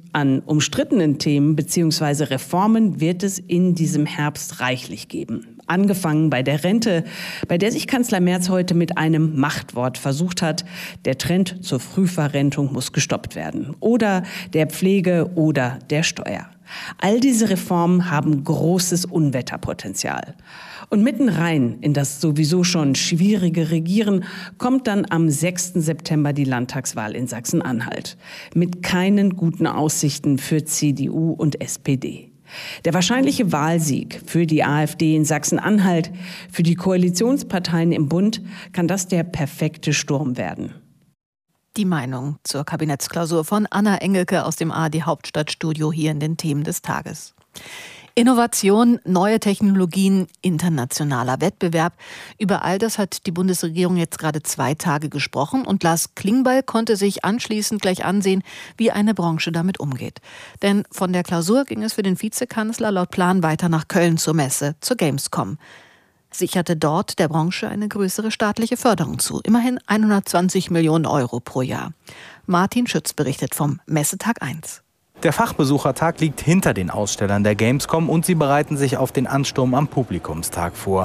an umstrittenen Themen bzw. Reformen wird es in diesem Herbst reichlich geben. Angefangen bei der Rente, bei der sich Kanzler Merz heute mit einem Machtwort versucht hat. Der Trend zur Frühverrentung muss gestoppt werden. Oder der Pflege oder der Steuer. All diese Reformen haben großes Unwetterpotenzial. Und mitten rein in das sowieso schon schwierige Regieren kommt dann am 6. September die Landtagswahl in Sachsen-Anhalt. Mit keinen guten Aussichten für CDU und SPD. Der wahrscheinliche Wahlsieg für die AfD in Sachsen-Anhalt, für die Koalitionsparteien im Bund, kann das der perfekte Sturm werden. Die Meinung zur Kabinettsklausur von Anna Engelke aus dem ARD Hauptstadtstudio hier in den Themen des Tages. Innovation, neue Technologien, internationaler Wettbewerb. Über all das hat die Bundesregierung jetzt gerade 2 Tage gesprochen und Lars Klingbeil konnte sich anschließend gleich ansehen, wie eine Branche damit umgeht. Denn von der Klausur ging es für den Vizekanzler laut Plan weiter nach Köln zur Messe, zur Gamescom. Sicherte dort der Branche eine größere staatliche Förderung zu. Immerhin 120 Millionen Euro pro Jahr. Martin Schütz berichtet vom Messetag 1. Der Fachbesuchertag liegt hinter den Ausstellern der Gamescom und sie bereiten sich auf den Ansturm am Publikumstag vor.